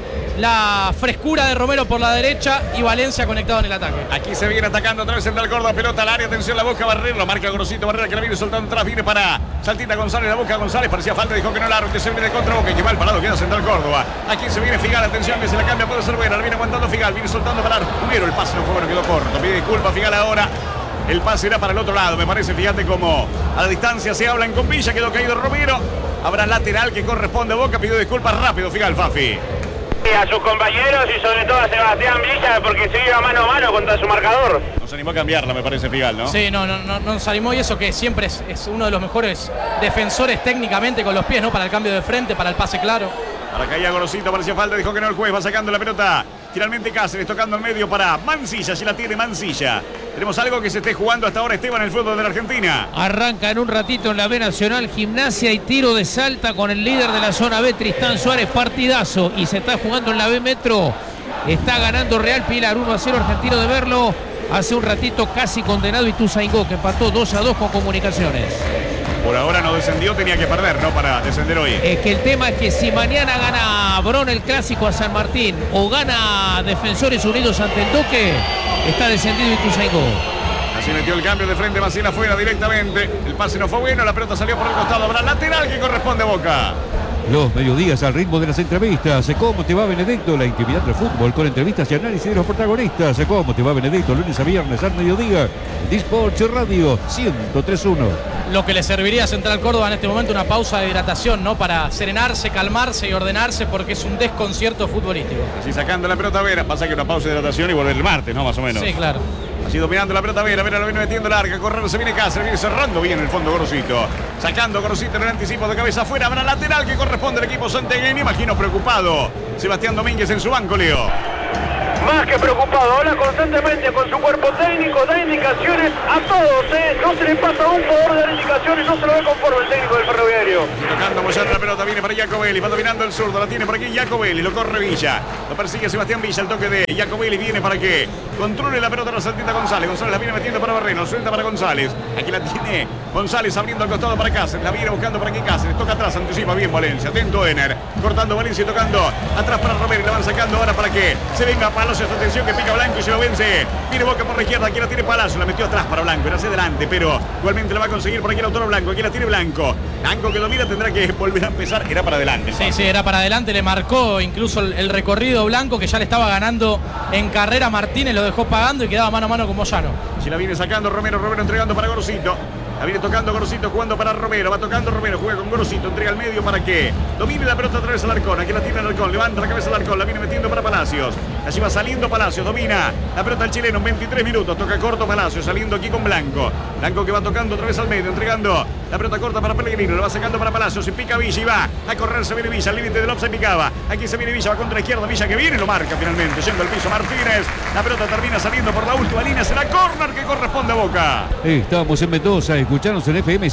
la frescura de Romero por la derecha y Valencia conectado en el ataque. Aquí se viene atacando otra vez Central Córdoba, pelota al área, atención, la busca Barrera, lo marca Grosito Barrera, que la viene soltando atrás, viene para Saltita González, la busca González, parecía falta, dijo que no la arroje, se viene de contra Boca, que mal parado queda Central Córdoba. Aquí se viene Figal, atención que se la cambia, puede ser buena, la viene aguantando Figal, viene soltando para Romero, el pase no fue bueno, quedó corto, pide disculpas Figal ahora. El pase era para el otro lado, me parece, fíjate cómo a la distancia se hablan con Villa, quedó caído Romero. Habrá lateral que corresponde a Boca, pidió disculpas rápido Figal, Fafi. A sus compañeros y sobre todo a Sebastián Villa, porque se iba mano a mano contra su marcador. Nos animó a cambiarla, me parece, Figal, ¿no? Sí, no nos animó, y eso que siempre es uno de los mejores defensores técnicamente con los pies, ¿no? Para el cambio de frente, para el pase claro. Ahora caía Gorosito, parecía falta, dijo que no el juez, va sacando la pelota. Finalmente Cáceres tocando el medio para Mancilla, si la tiene Mancilla. Tenemos algo que se esté jugando hasta ahora, Esteban, en el fútbol de la Argentina. Arranca en un ratito en la B Nacional, Gimnasia y Tiro de Salta con el líder de la zona B, Tristán Suárez, partidazo. Y se está jugando en la B Metro, está ganando Real Pilar 1-0, Argentino de Merlo. Hace un ratito casi condenado Ituzaingó, que empató 2-2 con Comunicaciones. Por ahora no descendió, tenía que perder, ¿no? Para descender hoy. Es que el tema es que si mañana gana Bron el clásico a San Martín o gana Defensores Unidos ante el Duque, está descendido Ituzaingó. Así metió el cambio de frente, Maciel afuera directamente. El pase no fue bueno, la pelota salió por el costado. Habrá lateral que corresponde a Boca. Los mediodías al ritmo de las entrevistas. ¿Cómo te va, Benedetto? La intimidad del fútbol con entrevistas y análisis de los protagonistas. ¿Cómo te va, Benedetto? Lunes a viernes al mediodía. Disport Radio 103.1. Lo que le serviría a Central Córdoba en este momento, una pausa de hidratación, ¿no? Para serenarse, calmarse y ordenarse, porque es un desconcierto futbolístico. Así sacando la pelota Vera. Pasa que una pausa de hidratación y volver el martes, ¿no? Más o menos. Sí, claro. Así dominando la pelota Vera. Vera lo viene metiendo larga. Correr se viene Cáceres. Viene cerrando bien el fondo Gorosito. Sacando Gorosito en el anticipo de cabeza afuera. Habrá lateral que corresponde al equipo santiagueño. Imagino preocupado Sebastián Domínguez en su banco, Leo. Más que preocupado, habla constantemente con su cuerpo técnico, da indicaciones a todos, no se le pasa a un jugador de dar indicaciones, no se lo ve conforme el técnico del Ferroviario. Tocando Moyano la pelota, viene para Iacovelli, va dominando el zurdo, la tiene por aquí Iacovelli, lo corre Villa, lo persigue Sebastián Villa, el toque de Iacovelli viene para que controle la pelota la Saltita González, González la viene metiendo para Barreno, suelta para González, aquí la tiene González abriendo al costado para Cáceres, la viene buscando por aquí Cáceres, toca atrás, anticipa bien Valencia, atento Ener, cortando Valencia y tocando atrás para Romero, y la van sacando ahora para que se venga Palacio, esta atención que pica Blanco y se lo vence, viene Boca por la izquierda, aquí la tiene Palacio, la metió atrás para Blanco, era hacia adelante, pero igualmente la va a conseguir por aquí el autor Blanco, aquí la tiene Blanco que domina, tendrá que volver a empezar, era para adelante. Sí, era para adelante, le marcó incluso el recorrido Blanco, que ya le estaba ganando en carrera Martínez, lo dejó pagando y quedaba mano a mano con Moyano. Si la viene sacando Romero entregando para Gorosito. La viene tocando Gorosito, jugando para Romero. Va tocando Romero, juega con Gorosito, entrega al medio para que domine la pelota a través del Alarcón. Aquí la tiene Alarcón, levanta la cabeza del Alarcón, la viene metiendo para Palacios. Allí va saliendo Palacios, domina la pelota al chileno en 23 minutos. Toca corto Palacios, saliendo aquí con Blanco. Blanco que va tocando otra vez al medio, entregando la pelota corta para Pellegrino. La va sacando para Palacios, y pica Villa y va a correr, se viene Villa, al límite del offside picaba. Aquí se viene Villa, va contra la izquierda, Villa que viene, lo marca finalmente, yendo al piso Martínez. La pelota termina saliendo por la última línea, será córner que corresponde a Boca. Estamos en Mendoza, escuchanos en FM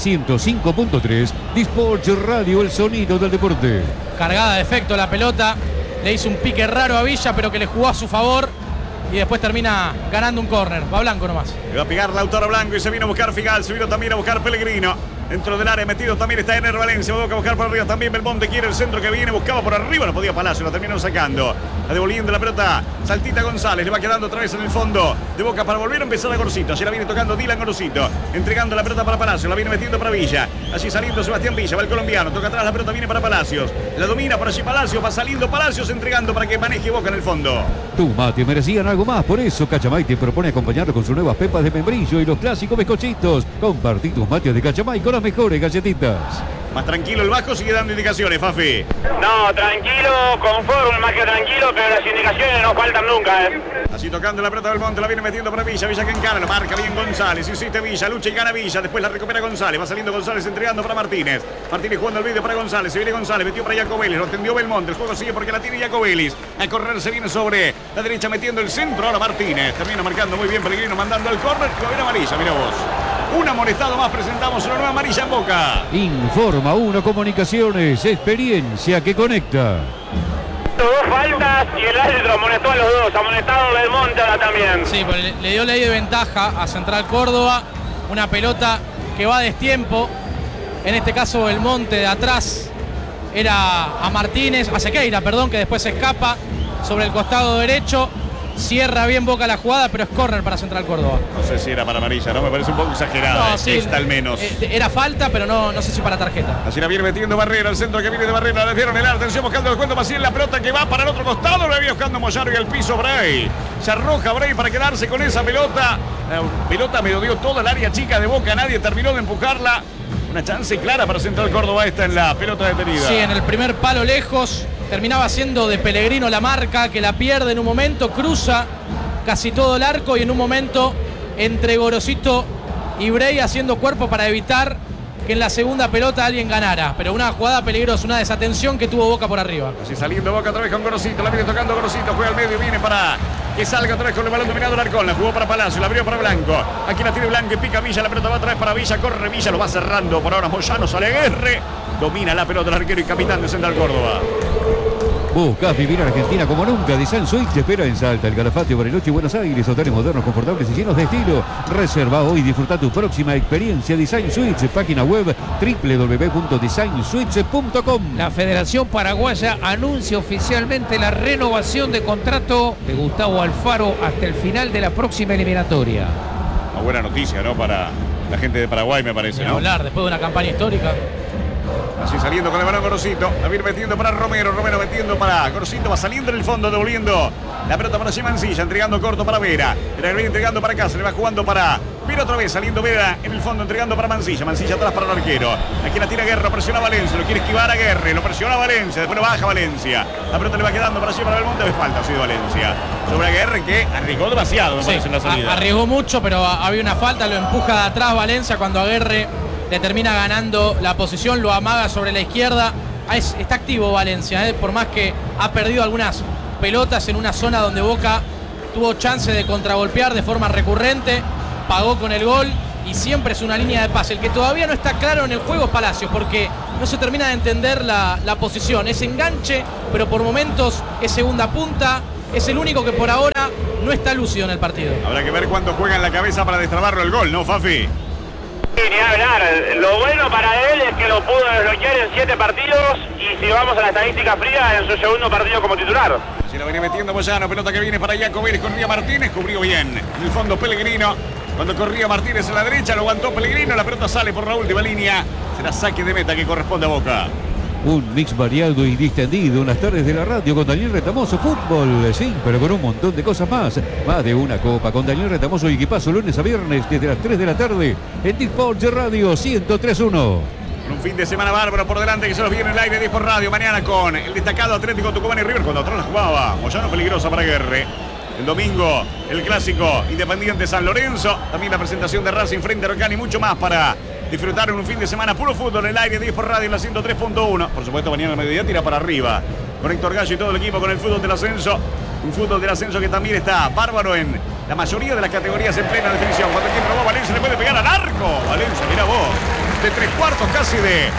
105.3, Disport Radio, el sonido del deporte. Cargada de efecto la pelota, le hizo un pique raro a Villa, pero que le jugó a su favor y después termina ganando un córner. Va Blanco nomás. Le va a pegar Lautaro Blanco y se vino a buscar Figal, se vino también a buscar Pellegrino. Dentro del área metido también está Ener Valencia. Boca a buscar por arriba también Belmonte. Quiere el centro que viene. Buscaba por arriba. No podía Palacio. Lo terminaron sacando. La devolviendo la pelota. Saltita González. Le va quedando otra vez en el fondo de Boca para volver a empezar a Gorosito. Allí la viene tocando Dylan Gorosito. Entregando la pelota para Palacio. La viene metiendo para Villa. Allí saliendo Sebastián Villa. Va el colombiano. Toca atrás la pelota. Viene para Palacios. La domina por allí Palacios. Va saliendo Palacios. Entregando para que maneje Boca en el fondo. Tu mate merecían algo más. Por eso Cachamay te propone acompañarlo con sus nuevas pepas de membrillo y los clásicos bizcochitos. Compartí tus mates de Cachamay con las mejores galletitas. Más tranquilo el Vasco, sigue dando indicaciones, Fafi. No, tranquilo, conforme, más que tranquilo, pero las indicaciones no faltan nunca, Así tocando la pelota del Monte, la viene metiendo para Villa. Villa que encara, lo marca bien González. Insiste Villa, lucha y gana Villa. Después la recupera González. Va saliendo González entregando para Martínez. Martínez jugando el vídeo para González. Se viene González, metió para Jacobelis. Lo tendió Belmonte. El juego sigue porque la tiene Jacobelis. A correr se viene sobre la derecha metiendo el centro. Ahora Martínez. Termina marcando muy bien Pellegrino, mandando al córner. Lo viene amarilla, mira vos. Un amonestado más, presentamos una nueva amarilla en Boca. Informa 1 Comunicaciones, experiencia que conecta. Dos faltas y el árbitro amonestó a los dos. Amonestado Belmonte ahora también. Sí, pero le dio ley de ventaja a Central Córdoba. Una pelota que va a destiempo. En este caso Belmonte de atrás era a Martínez, a Sequeira, perdón, que después se escapa sobre el costado derecho. Cierra bien Boca la jugada, pero es córner para Central Córdoba. No sé si era para amarilla, ¿no? Me parece un poco exagerada. No, sí, esta al menos. Era falta, pero no sé si para tarjeta. Así la viene metiendo Barrera, el centro que viene de Barrera, le dieron el arte, atención buscando el cuento Maciel, la pelota que va para el otro costado, lo había buscando Moyano y el piso Bray. Se arroja Bray para quedarse con esa pelota. La pelota me lo dio toda el área chica de Boca, nadie terminó de empujarla. Una chance clara para Central Córdoba esta en la pelota detenida. Sí, en el primer palo lejos, terminaba siendo de Pellegrino la marca, que la pierde en un momento, cruza casi todo el arco y en un momento entre Gorosito y Bray haciendo cuerpo para evitar que en la segunda pelota alguien ganara. Pero una jugada peligrosa, una desatención que tuvo Boca por arriba. Así saliendo Boca otra vez con Gorosito, la viene tocando Gorosito, juega al medio, viene para que salga otra vez con el balón dominado el Arcón, la jugó para Palacio, la abrió para Blanco. Aquí la tiene Blanco y pica Villa, la pelota va otra vez para Villa, corre Villa, lo va cerrando por ahora Moyano, sale Aguerre, domina la pelota el arquero y capitán de Central Córdoba. Buscas vivir Argentina como nunca. Design Suites te espera en Salta, el Calafate, Bariloche y Buenos Aires. Hoteles modernos, confortables y llenos de estilo. Reserva hoy y disfruta tu próxima experiencia. Design Suites, página web www.designsuites.com. La Federación Paraguaya anuncia oficialmente la renovación de contrato de Gustavo Alfaro hasta el final de la próxima eliminatoria. Una buena noticia, ¿no? Para la gente de Paraguay, me parece, Ni ¿no? hablar, después de una campaña histórica. Así saliendo con el balón Gorosito, la viene metiendo para Romero, Romero metiendo para Gorosito, va saliendo en el fondo, devolviendo la pelota para Mancilla, entregando corto para Vera, Vera viene entregando para acá, se le va jugando para Vera otra vez, saliendo Vera en el fondo, entregando para Mancilla atrás para el arquero, aquí la tira Guerra, presiona a Valencia, lo quiere esquivar a Guerre, lo presiona a Valencia, después lo baja Valencia, la pelota le va quedando para allí para Belmonte, de falta, ha sido Valencia, sobre Guerre que arriesgó demasiado, me parece, en la salida. Arriesgó mucho, pero había una falta, lo empuja de atrás Valencia cuando Aguerre le termina ganando la posición, lo amaga sobre la izquierda. Está activo Valencia, por más que ha perdido algunas pelotas en una zona donde Boca tuvo chance de contragolpear de forma recurrente, pagó con el gol y siempre es una línea de pase. El que todavía no está claro en el juego es Palacios, porque no se termina de entender la posición. Es enganche, pero por momentos es segunda punta. Es el único que por ahora no está lúcido en el partido. Habrá que ver cuánto juega en la cabeza para destrabarlo el gol, ¿no, Fafi? Ni hablar, lo bueno para él es que lo pudo desbloquear en 7 partidos y si vamos a la estadística fría, en su segundo partido como titular. Se la viene metiendo Moyano, pelota que viene para Jacobelis, corría Martínez, cubrió bien. En el fondo Pellegrino, cuando corría Martínez en la derecha, lo aguantó Pellegrino, la pelota sale por la última línea. Será saque de meta que corresponde a Boca. Un mix variado y distendido en las tardes de la radio con Daniel Retamoso. Fútbol, sí, pero con un montón de cosas más. Más de una copa con Daniel Retamoso y equipazo lunes a viernes desde las 3 de la tarde en Disport Radio 103.1. Un fin de semana bárbaro por delante que se nos viene el aire de Disport Radio. Mañana con el destacado Atlético Tucumán y River cuando atrás la jugaba Moyano, peligrosa para Guerre. El domingo el clásico Independiente San Lorenzo. También la presentación de Racing frente a Huracán y mucho más para disfrutar en un fin de semana puro fútbol en el aire de Disport Radio en la 103.1. Por supuesto, mañana al mediodía tira para arriba con Héctor Gallo y todo el equipo con el fútbol del ascenso. Un fútbol del ascenso que también está bárbaro en la mayoría de las categorías en plena definición. Cuando quien probó Valencia le puede pegar al arco. Valencia, mira vos, de 3/4 casi de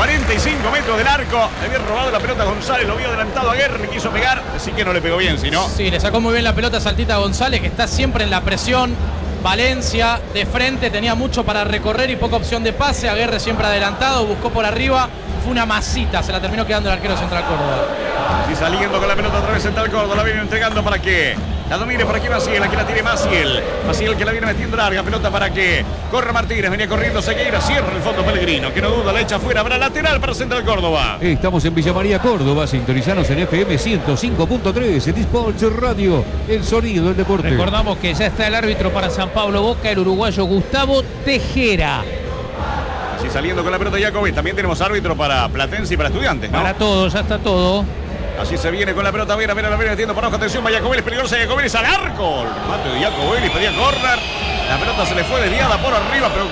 45 metros del arco. Le había robado la pelota a González, lo vio adelantado a Guerra, le quiso pegar, así que no le pegó bien, sino. Sí, le sacó muy bien la pelota Saltita a González, que está siempre en la presión, Valencia de frente, tenía mucho para recorrer y poca opción de pase. Aguerre siempre adelantado, buscó por arriba. Fue una masita, se la terminó quedando el arquero Central Córdoba. Y saliendo con la pelota otra vez Central Córdoba, la viene entregando para que la domine por aquí Maciel, aquí la tiene Maciel. Maciel que la viene metiendo larga, pelota para que corra Martínez, venía corriendo Sequeira, cierra el fondo Pellegrino, que no duda, la echa afuera, habrá lateral para Central Córdoba. Estamos en Villa María, Córdoba, sintonizanos en FM 105.3, en Dispatch Radio, el sonido del deporte. Recordamos que ya está el árbitro para San Pablo Boca, el uruguayo Gustavo Tejera. Así saliendo con la pelota Jacobelli, también tenemos árbitro para Platense y para Estudiantes, ¿no? Para todos, ya está todo. Así se viene con la pelota, Vera la viene metiendo para abajo, atención, va Jacobelli, peligrosa Jacobelli, al arco. El remate de Jacobelli, pedía córner. La pelota se le fue desviada por arriba, pero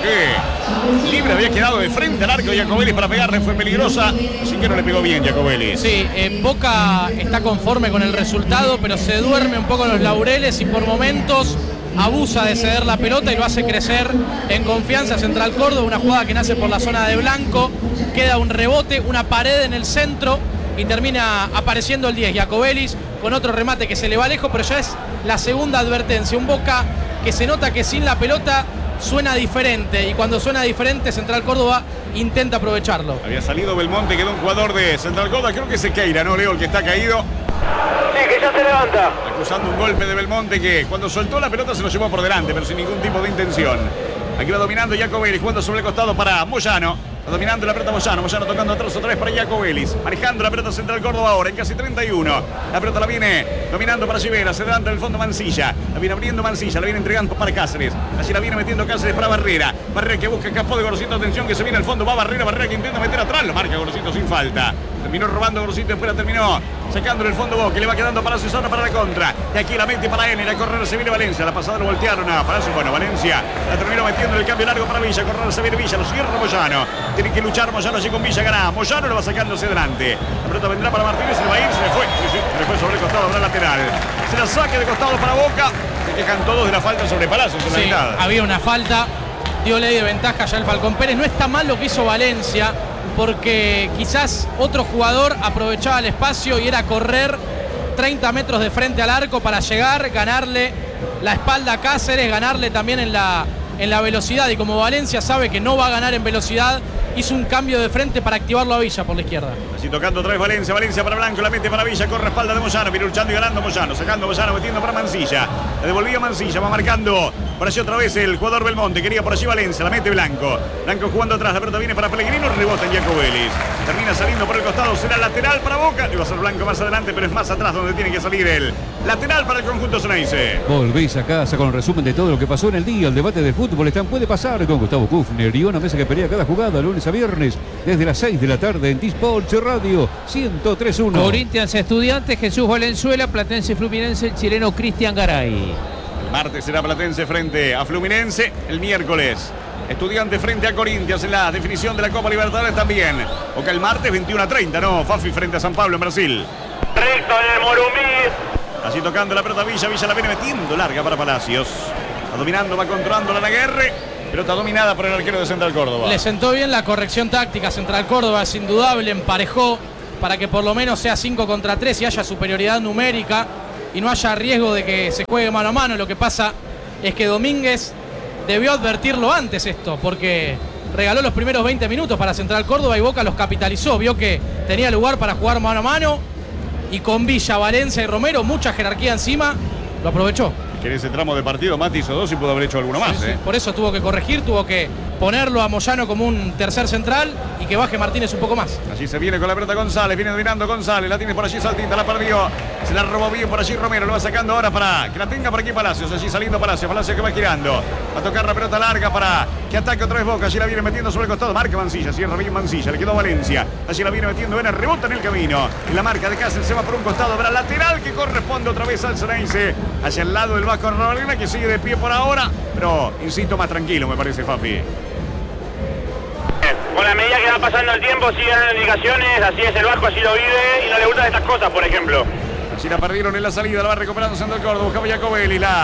que libre había quedado de frente al arco Jacobelli para pegarle, fue peligrosa, así que no le pegó bien Jacobelli. Sí, Boca está conforme con el resultado, pero se duerme un poco en los laureles y por momentos abusa de ceder la pelota y lo hace crecer en confianza. Central Córdoba, una jugada que nace por la zona de Blanco, queda un rebote, una pared en el centro y termina apareciendo el 10, Jacobelli, con otro remate que se le va lejos, pero ya es la segunda advertencia. Un Boca que se nota que sin la pelota suena diferente, y cuando suena diferente Central Córdoba intenta aprovecharlo. Había salido Belmonte, quedó un jugador de Central Córdoba, creo que es Sequeira, ¿no, Leo? El que está caído. Sí, que ya se levanta. Acusando un golpe de Belmonte que cuando soltó la pelota se lo llevó por delante, pero sin ningún tipo de intención. Aquí va dominando Jacobelli, jugando sobre el costado para Moyano. Va dominando la pelota Moyano tocando atrás otra vez para Jacobelli. Manejando la pelota Central Córdoba ahora en casi 31. La pelota la viene dominando para Rivera, se levanta en el fondo Mancilla. La viene abriendo Mancilla, la viene entregando para Cáceres. Así la viene metiendo Cáceres para Barrera. Barrera que busca Capó de Gorosito, atención que se viene al fondo, va Barrera que intenta meter atrás, lo marca Gorosito sin falta. Terminó robando Gorosito, después la terminó sacándole el fondo Boca, le va quedando para Susana para la contra. Y aquí la mete para Enner, a correr se viene Valencia, la pasada lo voltearon a Palacio, bueno, Valencia la terminó metiendo en el cambio largo para Villa, correr se viene Villa, lo cierra Moyano. Tiene que luchar Moyano allí con Villa, gana. Moyano lo va sacando hacia adelante. La pelota vendrá para Martínez, se le va a ir, se le fue. Sí, se le fue sobre el costado, habrá lateral. Se la saque de costado para Boca. Se quejan todos de la falta sobre Palacios. Sí, había una falta, dio ley de ventaja ya el Falcón Pérez. No está mal lo que hizo Valencia, porque quizás otro jugador aprovechaba el espacio y era correr 30 metros de frente al arco para llegar, ganarle la espalda a Cáceres, ganarle también en la velocidad, y como Valencia sabe que no va a ganar en velocidad, hizo un cambio de frente para activarlo a Villa por la izquierda. Así tocando otra vez Valencia para Blanco, la mete para Villa, corre espalda de Moyano, viene luchando y ganando Moyano, sacando Moyano, metiendo para Mancilla, la devolvía Mancilla, va marcando por allí otra vez el jugador Belmonte, quería por allí Valencia, la mete Blanco jugando atrás, la pelota viene para Pellegrino, rebota en Jacobelli, termina saliendo por el costado, será lateral para Boca, iba a ser Blanco más adelante, pero es más atrás donde tiene que salir el lateral para el conjunto Ceneice. Volvés a casa con el resumen de todo lo que pasó en el día. El debate de fútbol está en Puede Pasar con Gustavo Kufner y una mesa que pelea cada jugada lunes a viernes desde las 6 de la tarde en Dispatch Radio 103.1. Corinthians Estudiantes, Jesús Valenzuela, Platense Fluminense, el chileno Cristian Garay. El martes será Platense frente a Fluminense, el miércoles Estudiante frente a Corinthians en la definición de la Copa Libertadores también. Boca el martes 21:30, ¿no? Fafi frente a San Pablo en Brasil. Recto en el Morumbí. Así tocando la pelota Villa la viene metiendo larga para Palacios. Va dominando, va controlando la Laguerre. Pelota dominada por el arquero de Central Córdoba. Le sentó bien la corrección táctica. Central Córdoba es indudable, emparejó para que por lo menos sea 5 contra 3 y haya superioridad numérica y no haya riesgo de que se juegue mano a mano. Lo que pasa es que Domínguez debió advertirlo antes esto, porque regaló los primeros 20 minutos para Central Córdoba y Boca los capitalizó. Vio que tenía lugar para jugar mano a mano y con Villa, Valencia y Romero, mucha jerarquía encima, lo aprovechó. Que en ese tramo de partido Mati hizo 2 y pudo haber hecho alguno más. Sí. Por eso tuvo que corregir, tuvo que ponerlo a Moyano como un tercer central y que baje Martínez un poco más. Allí se viene con la pelota González, viene dominando González, la tiene por allí Saltita, la perdió, se la robó bien por allí Romero, lo va sacando ahora para que la tenga por aquí Palacios, allí saliendo Palacios que va girando, va a tocar la pelota larga para que ataque otra vez Boca, allí la viene metiendo sobre el costado, marca Mancilla, cierra bien Mancilla, le quedó Valencia, allí la viene metiendo en el rebote en el camino, y la marca de Cáceres se va por un costado, habrá lateral que corresponde otra vez al Ceneice, hacia el lado del Vasco Robalina, que sigue de pie por ahora, pero insisto, más tranquilo me parece, Fafi. Con la medida que va pasando el tiempo siguen dando indicaciones, así es el Vasco, así lo vive y no le gustan estas cosas, por ejemplo. Allí la perdieron en la salida, la va recuperando Central Córdoba, buscaba Jacobelli, la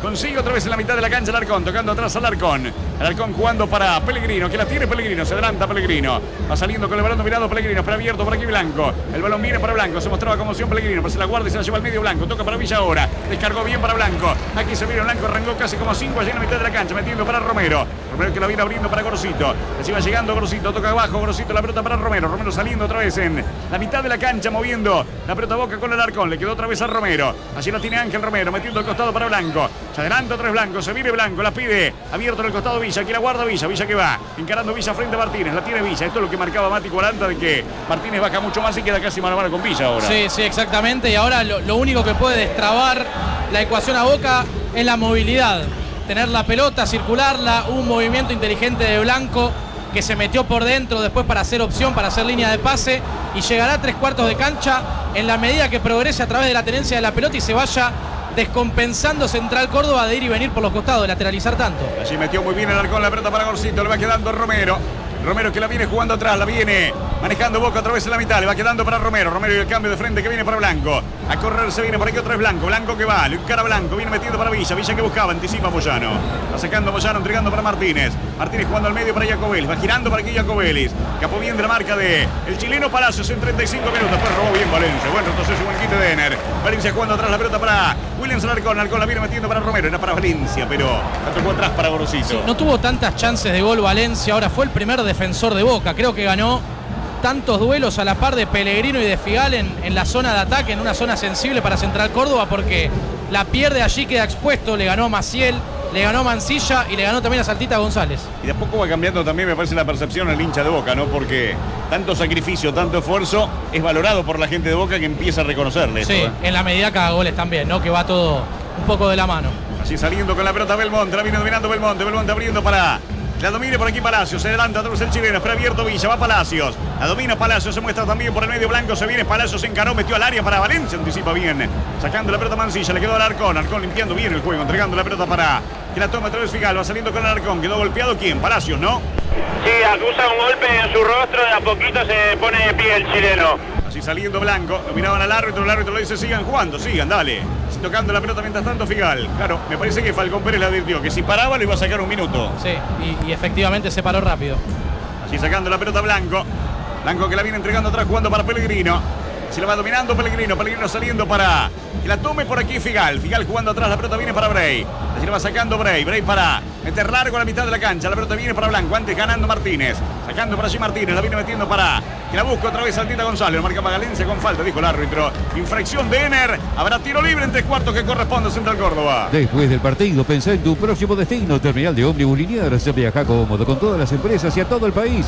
Consigue otra vez en la mitad de la cancha Alarcón, tocando atrás al Alarcón. Alarcón jugando para Pellegrino, que la tiene Pellegrino, se adelanta Pellegrino. Va saliendo con el balón dominado Pellegrino, para abierto por aquí Blanco. El balón viene para Blanco, se mostraba como opción Pellegrino, pero se la guarda y se la lleva al medio Blanco. Toca para Villa ahora, descargó bien para Blanco. Aquí se viene Blanco, arrancó casi como 5 allí en la mitad de la cancha, metiendo para Romero. Romero que la viene abriendo para Gorosito. Se va llegando Gorosito, toca abajo Gorosito, la pelota para Romero. Romero saliendo otra vez en la mitad de la cancha, moviendo la pelota Boca con el Alarcón. Le quedó otra vez a Romero. Allí la tiene Ángel Romero, metiendo al costado para Blanco. Se adelanta otra vez Blanco, se viene Blanco, la pide abierto en el costado Villa, aquí la guarda Villa, Villa que va encarando Villa frente a Martínez, la tiene Villa. Esto es lo que marcaba Mati Colanta, de que Martínez baja mucho más y queda casi mano a mano con Villa ahora. Sí, sí, exactamente. Y ahora lo único que puede destrabar la ecuación a Boca es la movilidad. Tener la pelota, circularla, un movimiento inteligente de Blanco que se metió por dentro después para hacer opción, para hacer línea de pase y llegará a 3/4 de cancha en la medida que progrese a través de la tenencia de la pelota y se vaya descompensando Central Córdoba de ir y venir por los costados, de lateralizar tanto. Allí metió muy bien el Alarcón, la pelota para Gorosito, le va quedando Romero. Romero que la viene jugando atrás, la viene manejando Boca otra vez en la mitad, le va quedando para Romero. Romero y el cambio de frente que viene para Blanco. A correr se viene por aquí otra vez Blanco. Blanco que va, lo encara Blanco, viene metiendo para Villa. Villa que buscaba, anticipa Moyano. Va sacando Moyano, entregando para Martínez. Martínez jugando al medio para Jacobelis. Va girando para aquí Jacobelis. Capó bien de la marca de el chileno Palacios en 35 minutos. Después robó bien Valencia. Buen retroceso, buen quite de Ener. Valencia jugando atrás la pelota para Williams Alarcón. Alarcón la viene metiendo para Romero. Era para Valencia, pero la tocó atrás para Gorosito. Sí, no tuvo tantas chances de gol Valencia. Ahora fue el primer defensor de Boca. Creo que ganó tantos duelos a la par de Pellegrino y de Figal en la zona de ataque, en una zona sensible para Central Córdoba, porque la pierde allí, queda expuesto. Le ganó a Maciel, le ganó a Mancilla y le ganó también a Saltita González. Y de a poco va cambiando también, me parece, la percepción al hincha de Boca, ¿no? Porque tanto sacrificio, tanto esfuerzo es valorado por la gente de Boca, que empieza a reconocerle. Sí, en la medida que haga goles también, ¿no? Que va todo un poco de la mano. Así saliendo con la pelota Belmonte, la viene dominando Belmonte abriendo para... La domina por aquí Palacios, se adelanta otra vez el chileno, espera abierto Villa, va Palacios. La domina Palacios, se muestra también por el medio Blanco, se viene Palacios, se encaró, metió al área para Valencia, anticipa bien. Sacando la pelota Mancilla, le quedó al Alarcón, Alarcón limpiando bien el juego, entregando la pelota para que la toma otra vez Figal, va saliendo con el Alarcón, quedó golpeado ¿quién? Palacios, ¿no? Sí, acusa un golpe en su rostro, de a poquito se pone de pie el chileno. Así saliendo Blanco, dominaban al árbitro, el árbitro le dice sigan jugando, sigan, dale. Así tocando la pelota mientras tanto Figal. Claro, me parece que Falcón Pérez le advirtió que si paraba lo iba a sacar un minuto. Sí, y efectivamente se paró rápido. Así sacando la pelota Blanco. Blanco que la viene entregando atrás, jugando para Pellegrino. Se la va dominando Pellegrino, Pellegrino saliendo para que la tome por aquí Figal. Figal jugando atrás, la pelota viene para Bray. Así la va sacando Bray para meter largo a la mitad de la cancha. La pelota viene para Blanco, antes ganando Martínez. Sacando para allí Martínez, la viene metiendo para que la busca otra vez Saltita González. Lo marca Magalense con falta, dijo el árbitro. Infracción de Ener. Habrá tiro libre en 3/4 que corresponde a Central Córdoba. Después del partido, pensá en tu próximo destino. Terminal de ómnibus Liniers. Viaja cómodo con todas las empresas y a todo el país.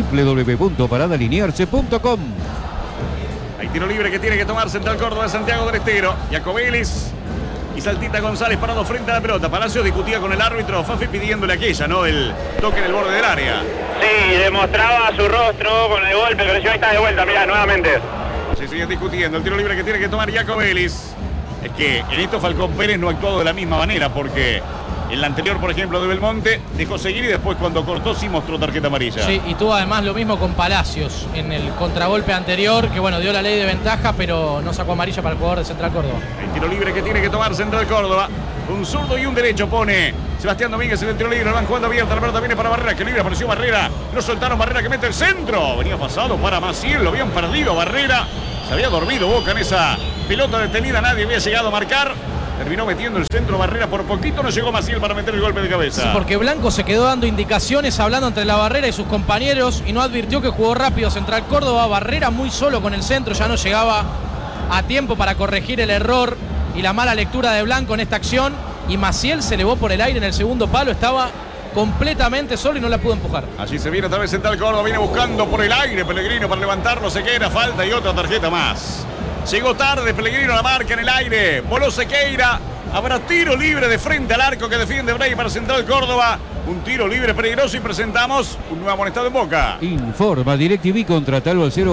www.paradalinearse.com. Hay tiro libre que tiene que tomar Central Córdoba de Santiago del Estero. Jacobelis y Saltita González parado frente a la pelota. Palacios discutía con el árbitro Fafi pidiéndole aquella, ¿no? El toque en el borde del área. Sí, demostraba su rostro con el golpe, pero ya está de vuelta, mirá, nuevamente. Se siguen discutiendo el tiro libre que tiene que tomar Jacobelis. Es que en esto Falcón Pérez no ha actuado de la misma manera, porque en la anterior, por ejemplo, de Belmonte, dejó seguir y después cuando cortó sí mostró tarjeta amarilla. Sí, y tuvo además lo mismo con Palacios en el contragolpe anterior, que bueno, dio la ley de ventaja, pero no sacó amarilla para el jugador de Central Córdoba. El tiro libre que tiene que tomar Central Córdoba. Un zurdo y un derecho pone Sebastián Domínguez en el tiro libre. Lo van jugando abierta, la pelota viene para Barrera, que libre, apareció Barrera. Lo soltaron, Barrera que mete el centro. Venía pasado para Maciel, lo habían perdido Barrera. Se había dormido Boca en esa pelota detenida, nadie había llegado a marcar. Terminó metiendo el centro Barrera, por poquito no llegó Maciel para meter el golpe de cabeza. Sí, porque Blanco se quedó dando indicaciones, hablando entre la Barrera y sus compañeros y no advirtió que jugó rápido Central Córdoba. Barrera muy solo con el centro, ya no llegaba a tiempo para corregir el error y la mala lectura de Blanco en esta acción. Y Maciel se elevó por el aire en el segundo palo, estaba completamente solo y no la pudo empujar. Allí se viene otra vez Central Córdoba, viene buscando por el aire Pellegrino para levantarlo, Sequeira, falta y otra tarjeta más. Llegó tarde Pellegrino, la marca en el aire, voló Sequeira, habrá tiro libre de frente al arco que defiende Bray para Central Córdoba. Un tiro libre peligroso y presentamos un nuevo amonestado en Boca. Informa DirecTV, contratalo al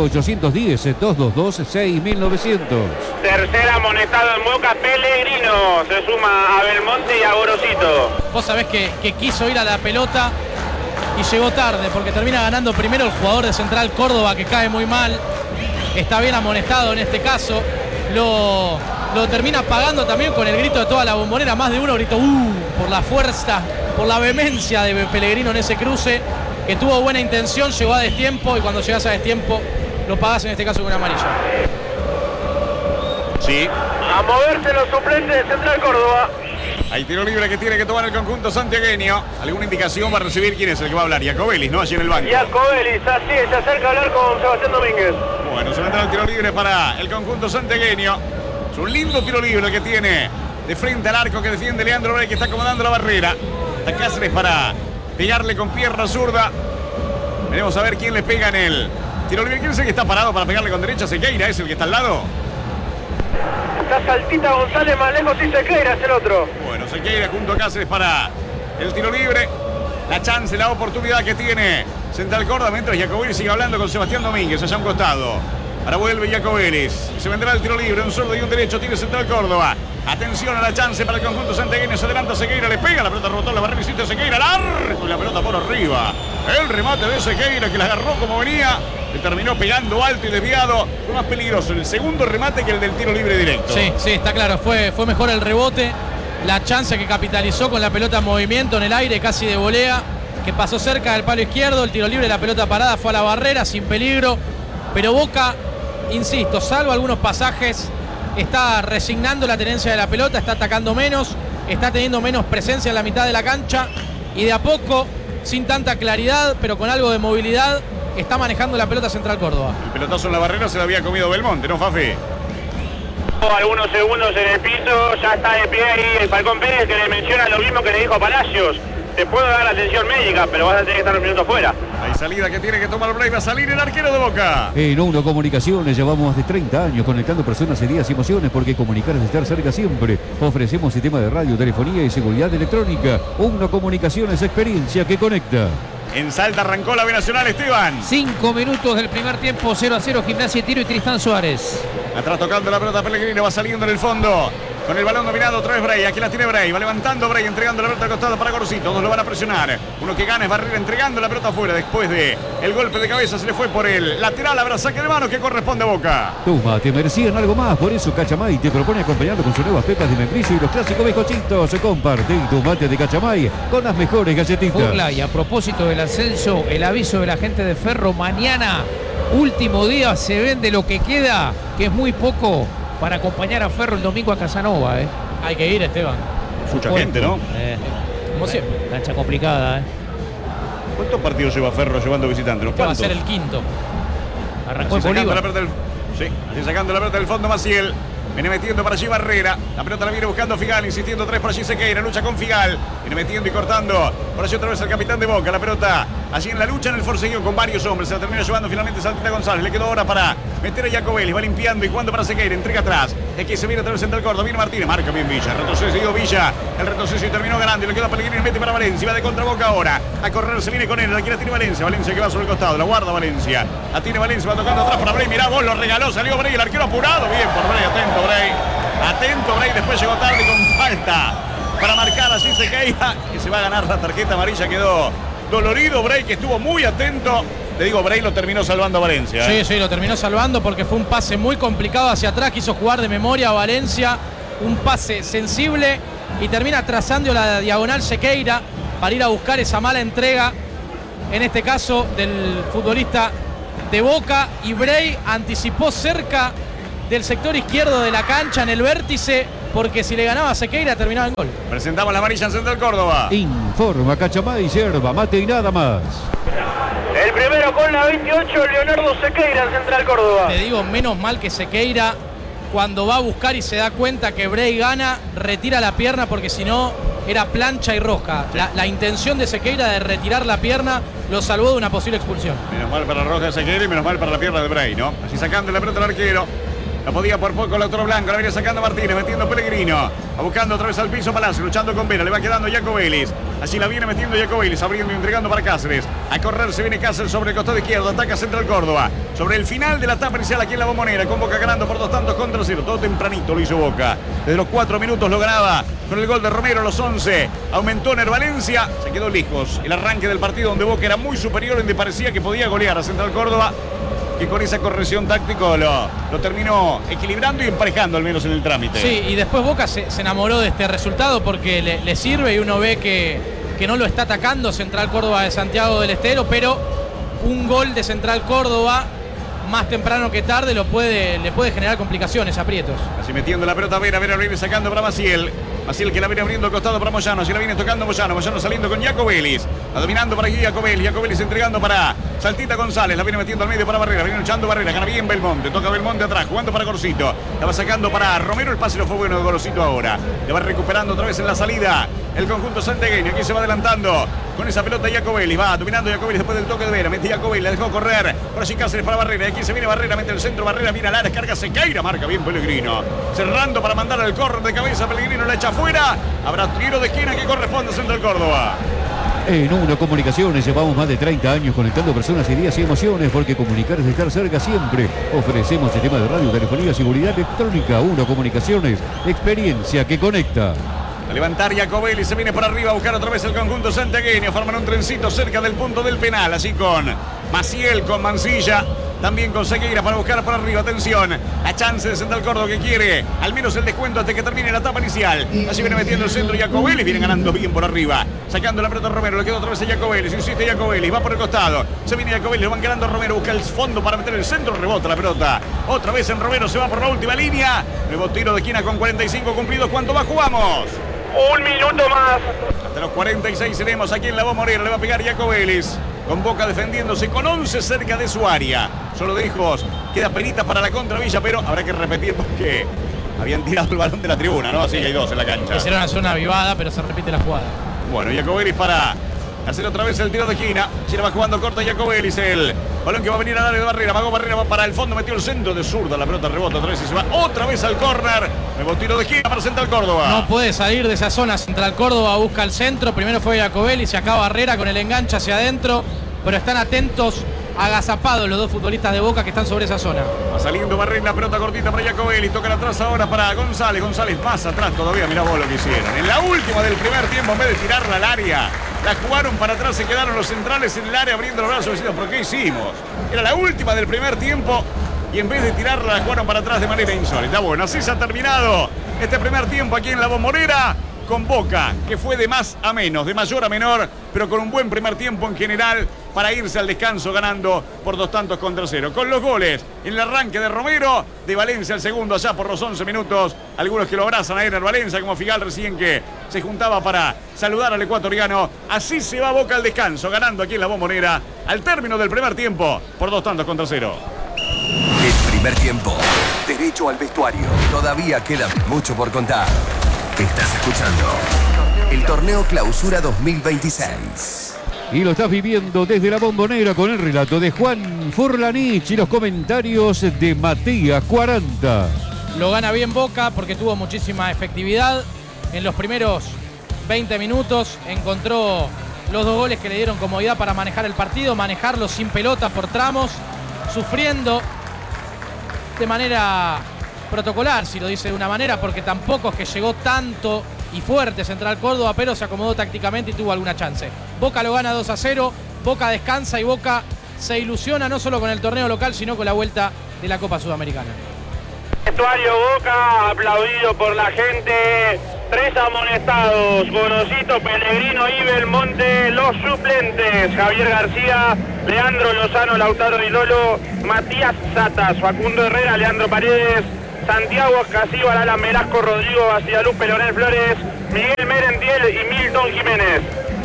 0810-222-6900. Tercer amonestado en Boca, Pellegrino. Se suma a Belmonte y a Gorosito. Vos sabés que quiso ir a la pelota y llegó tarde, porque termina ganando primero el jugador de Central Córdoba, que cae muy mal. Está bien amonestado en este caso. Lo lo termina pagando también con el grito de toda la Bombonera. Más de uno gritó por la fuerza, por la vehemencia de Pellegrino en ese cruce, que tuvo buena intención, llegó a destiempo, y cuando llegas a destiempo lo pagas en este caso con una amarilla. Sí. A moverse los suplentes de Central Córdoba. Hay tiro libre que tiene que tomar el conjunto santiagueño. ¿Alguna indicación va a recibir quién es el que va a hablar? Iacobelis, ¿no? Allí en el banco. Iacobelis, así se acerca a hablar con Sebastián Domínguez. Bueno, se vendrá el tiro libre para el conjunto santiagueño. Es un lindo tiro libre que tiene de frente al arco que defiende Leandro Bray, que está acomodando la barrera. Está Cáceres para pegarle con pierna zurda. Veremos a ver quién le pega en el tiro libre. ¿Quién es el que está parado para pegarle con derecha? Sequeira, ¿es el que está al lado? Está Saltita González, más lejos y Sequeira es el otro. Bueno, Sequeira junto a Cáceres para el tiro libre. La chance, la oportunidad que tiene Central Córdoba, mientras Iacobelis sigue hablando con Sebastián Domínguez allá a un costado. Ahora vuelve Iacobelis. Se vendrá el tiro libre, un zurdo y un derecho tiene Central Córdoba. Atención a la chance para el conjunto santiagueño. Se adelanta Sequeira, le pega, la pelota rebotó en la barrera, insiste Sequeira, al arco y la pelota por arriba. El remate de Sequeira, que la agarró como venía, le terminó pegando alto y desviado. Fue más peligroso el segundo remate que el del tiro libre directo. Sí, está claro, fue mejor el rebote. La chance que capitalizó con la pelota en movimiento en el aire, casi de volea, que pasó cerca del palo izquierdo. El tiro libre, la pelota parada, fue a la barrera sin peligro. Pero Boca, insisto, salvo algunos pasajes, está resignando la tenencia de la pelota, está atacando menos, está teniendo menos presencia en la mitad de la cancha y de a poco, sin tanta claridad, pero con algo de movilidad, está manejando la pelota Central Córdoba. El pelotazo en la barrera se lo había comido Belmonte, ¿no, Fafi? Algunos segundos en el piso, ya está de pie ahí el Falcón Pérez, que le menciona lo mismo que le dijo a Palacios. Te puedo dar la atención médica, pero vas a tener que estar un minuto fuera. Hay salida que tiene que tomar Bray, va a salir el arquero de Boca. En Uno Comunicaciones llevamos más de 30 años conectando personas, ideas y emociones, porque comunicar es estar cerca siempre. Ofrecemos sistema de radio, telefonía y seguridad electrónica. Uno Comunicaciones, experiencia que conecta. En Salta arrancó la B Nacional, Esteban. 5 minutos del primer tiempo, 0-0, Gimnasia y Tiro y Tristán Suárez. Atrás tocando la pelota Pellegrino, va saliendo en el fondo. Con el balón dominado otra vez Bray, aquí la tiene Bray, va levantando Bray, entregando la pelota al costado para Gorosito, todos lo van a presionar. Uno que gana es Barrera, entregando la pelota afuera después de el golpe de cabeza, se le fue por el lateral, habrá saque de mano que corresponde a Boca. Toma, te merecían algo más, por eso Cachamay te propone acompañarlo con sus nuevas pepas de membrillo y los clásicos bizcochitos. Comparte tu mate de Cachamay con las mejores galletitas. Furla, y a propósito del ascenso, el aviso de la gente de Ferro, mañana, último día, se vende lo que queda, que es muy poco, para acompañar a Ferro el domingo a Casanova, Hay que ir, Esteban. Mucha gente, ¿no? Como siempre. Cancha complicada, ¿Cuántos partidos lleva Ferro llevando visitantes? Este va a ser el quinto. Arrancó en Así sacando Bolívar. la pelota así sacando la pelota del fondo Maciel. Viene metiendo para allí Barrera. La pelota la viene buscando Figal, insistiendo tres por allí Sequeira. Lucha con Figal. Viene metiendo y cortando. Por allí otra vez el capitán de Boca. La pelota allí en la lucha, en el forcejeo con varios hombres. Se la termina llevando finalmente Saltita González. Le quedó ahora para meter a Iacobelis. Va limpiando y jugando para Sequeira. Entrega atrás. Aquí se viene otra vez Central Córdoba. Viene Martínez. Marca bien Villa. Retrocedió Villa. El retroceso y terminó ganando. Y le queda Pellegrini. Mete para Valencia. Va de contra Boca ahora. A correr se viene con él. Aquí la tiene Valencia. Valencia que va sobre el costado. La guarda Valencia. La tiene Valencia. Va tocando atrás para Bray. Mirá vos, lo regaló. Salió Bray. El arquero apurado. Bien por Bray. Atento Bray. Atento Bray, después llegó tarde con falta para marcar así Sequeira, que se va a ganar la tarjeta amarilla. Quedó dolorido Bray, que estuvo muy atento. Te digo, Bray lo terminó salvando a Valencia. Sí, lo terminó salvando porque fue un pase muy complicado hacia atrás. Quiso jugar de memoria a Valencia. Un pase sensible y termina trazando la diagonal Sequeira para ir a buscar esa mala entrega, en este caso del futbolista de Boca. Y Bray anticipó cerca del sector izquierdo de la cancha en el vértice, porque si le ganaba a Sequeira terminaba en gol. Presentamos la amarilla en Central Córdoba. Informa Cachamay, yerba, mate y nada más. El primero con la 28, Leonardo Sequeira en Central Córdoba. Te digo, menos mal que Sequeira, cuando va a buscar y se da cuenta que Bray gana, retira la pierna, porque si no era plancha y roja. La intención de Sequeira de retirar la pierna lo salvó de una posible expulsión. Menos mal para la roja de Sequeira y menos mal para la pierna de Bray, ¿no? Así sacando la pelota al arquero. La podía por poco el autor blanco, la viene sacando Martínez, metiendo Pellegrino. Va buscando otra vez al piso Palacio, luchando con Vera, le va quedando Iacobelis. Así la viene metiendo Iacobelis, abriendo y entregando para Cáceres. A correr se viene Cáceres sobre el costado izquierdo, ataca Central Córdoba. Sobre el final de la etapa inicial aquí en la Bombonera, con Boca ganando por 2 tantos contra 0. Todo tempranito lo hizo Boca. Desde los 4 minutos lo ganaba con el gol de Romero, los 11. Aumentó Ner Valencia, se quedó lejos el arranque del partido donde Boca era muy superior, donde parecía que podía golear a Central Córdoba. que con esa corrección táctico lo terminó equilibrando y emparejando al menos en el trámite. Sí, y después Boca se enamoró de este resultado porque le sirve y uno ve que no lo está atacando Central Córdoba de Santiago del Estero, pero un gol de Central Córdoba más temprano que tarde le puede generar complicaciones, aprietos. Así metiendo la pelota Vera lo viene sacando para Maciel. Maciel que la viene abriendo al costado para Moyano. Si la viene tocando Moyano saliendo con Jacobelis. Va dominando para aquí Jacobelis entregando para Saltita González. La viene metiendo al medio para Barrera. Viene luchando Barrera. Gana bien Belmonte. Toca Belmonte atrás. Jugando para Gorosito. La va sacando para Romero. El pase no fue bueno de Gorosito ahora. Le va recuperando otra vez en la salida el conjunto santiagueño. Aquí se va adelantando con esa pelota Jacobelis. Va dominando Jacobelis después del toque de Vera. Mete Jacobelis. La dejó correr. Por allí Cáceres para Barrera. Aquí se viene Barrera. Mete el centro. Barrera viene a la descarga. Sequeira. Marca bien Pellegrino. Cerrando para mandar al córner de cabeza. Pellegrino la echa afuera. Habrá tiro de esquina que corresponde a Central Córdoba. En Uno Comunicaciones llevamos más de 30 años conectando personas, ideas y emociones, porque comunicar es estar cerca siempre. Ofrecemos sistemas de radio, telefonía, seguridad electrónica. Uno Comunicaciones, experiencia que conecta. A levantar Jacobelis, se viene por arriba a buscar otra vez el conjunto santiagueño. Forman un trencito cerca del punto del penal, así con Maciel, con Mancilla. También con Sequeira para buscar por arriba. Atención, la chance de Central Córdoba que quiere al menos el descuento hasta que termine la etapa inicial. Así viene metiendo el centro Jacobelis. Viene ganando bien por arriba. Sacando la pelota a Romero. Le queda otra vez a Jacobelis. Insiste Jacobelis. Va por el costado. Se viene Jacobelis. Lo van ganando Romero. Busca el fondo para meter el centro. Rebota la pelota. Otra vez en Romero. Se va por la última línea. Nuevo tiro de esquina con 45 cumplidos. ¿Cuánto más jugamos? Un minuto más. Hasta los 46 seremos aquí en la Bombonera. Le va a pegar Jacobelis. Con Boca defendiéndose con 11 cerca de su área. Solo de hijos. Queda penita para la contravilla, pero habrá que repetir porque habían tirado el balón de la tribuna, ¿no? Así que hay dos en la cancha. Esa era una zona avivada, pero se repite la jugada. Bueno, Jacobelis para hacer otra vez el tiro de esquina. Se la va jugando corta Jacobelis. El balón que va a venir al área de Barrera. Pagó Barrera, va para el fondo. Metió el centro de zurda. La pelota rebota otra vez y se va otra vez al córner. Nuevo tiro de esquina para Central Córdoba. No puede salir de esa zona. Central Córdoba busca el centro. Primero fue Jacobelis, se acaba Barrera con el enganche hacia adentro. Pero están atentos, agazapados los dos futbolistas de Boca que están sobre esa zona. Va saliendo Barrera, la pelota cortita para Jacobelis. Toca atrás ahora para González. González más atrás todavía. Mirá vos lo que hicieron. En la última del primer tiempo, en vez de tirarla al área, la jugaron para atrás. Se quedaron los centrales en el área abriendo los brazos diciendo, ¿por qué hicimos? Era la última del primer tiempo y en vez de tirarla, la jugaron para atrás de manera insólita. Bueno, así se ha terminado este primer tiempo aquí en la Bombonera. Con Boca, que fue de más a menos, de mayor a menor, pero con un buen primer tiempo en general para irse al descanso ganando por 2-0. Con los goles en el arranque de Romero, de Valencia el segundo allá por los 11 minutos. Algunos que lo abrazan a Ener Valencia, como Figal recién que se juntaba para saludar al ecuatoriano. Así se va Boca al descanso, ganando aquí en la Bombonera al término del primer tiempo por 2-0. El primer tiempo, derecho al vestuario. Todavía queda mucho por contar. Estás escuchando el Torneo Clausura 2026. Y lo estás viviendo desde la Bombonera con el relato de Juan Furlanich y los comentarios de Matías 40. Lo gana bien Boca porque tuvo muchísima efectividad. En los primeros 20 minutos encontró los dos goles que le dieron comodidad para manejar el partido, manejarlo sin pelota por tramos, sufriendo de manera protocolar, si lo dice de una manera, porque tampoco es que llegó tanto y fuerte Central Córdoba, pero se acomodó tácticamente y tuvo alguna chance. Boca lo gana 2-0, Boca descansa y Boca se ilusiona no solo con el torneo local, sino con la vuelta de la Copa Sudamericana. Vestuario Boca, aplaudido por la gente. 3 amonestados, Gorosito, Pellegrino y Belmonte. Los suplentes, Javier García, Leandro Lozano, Lautaro Di Lolo, Matías Satas, Facundo Herrera, Leandro Paredes, Santiago Casíbar, Alan Velasco, Rodrigo Bacialupe, Leonel Flores, Miguel Merentiel y Milton Jiménez.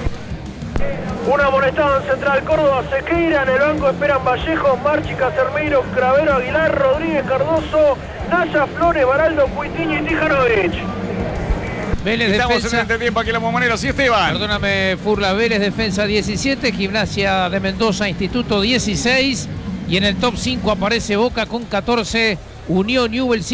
Un amonestado en Central Córdoba, Sequeira. En el banco esperan Vallejo, Marchi, Casermeiro, Cravero, Aguilar, Rodríguez, Cardoso, Naya, Flores, Baraldo, Cuitiño y Tijanovic. Vélez Estamos defensa. en este tiempo aquí en la Bombonera, sí, Esteban. Perdóname, Furla. Vélez defensa 17, Gimnasia de Mendoza Instituto 16. Y en el top 5 aparece Boca con 14, Unión Newell's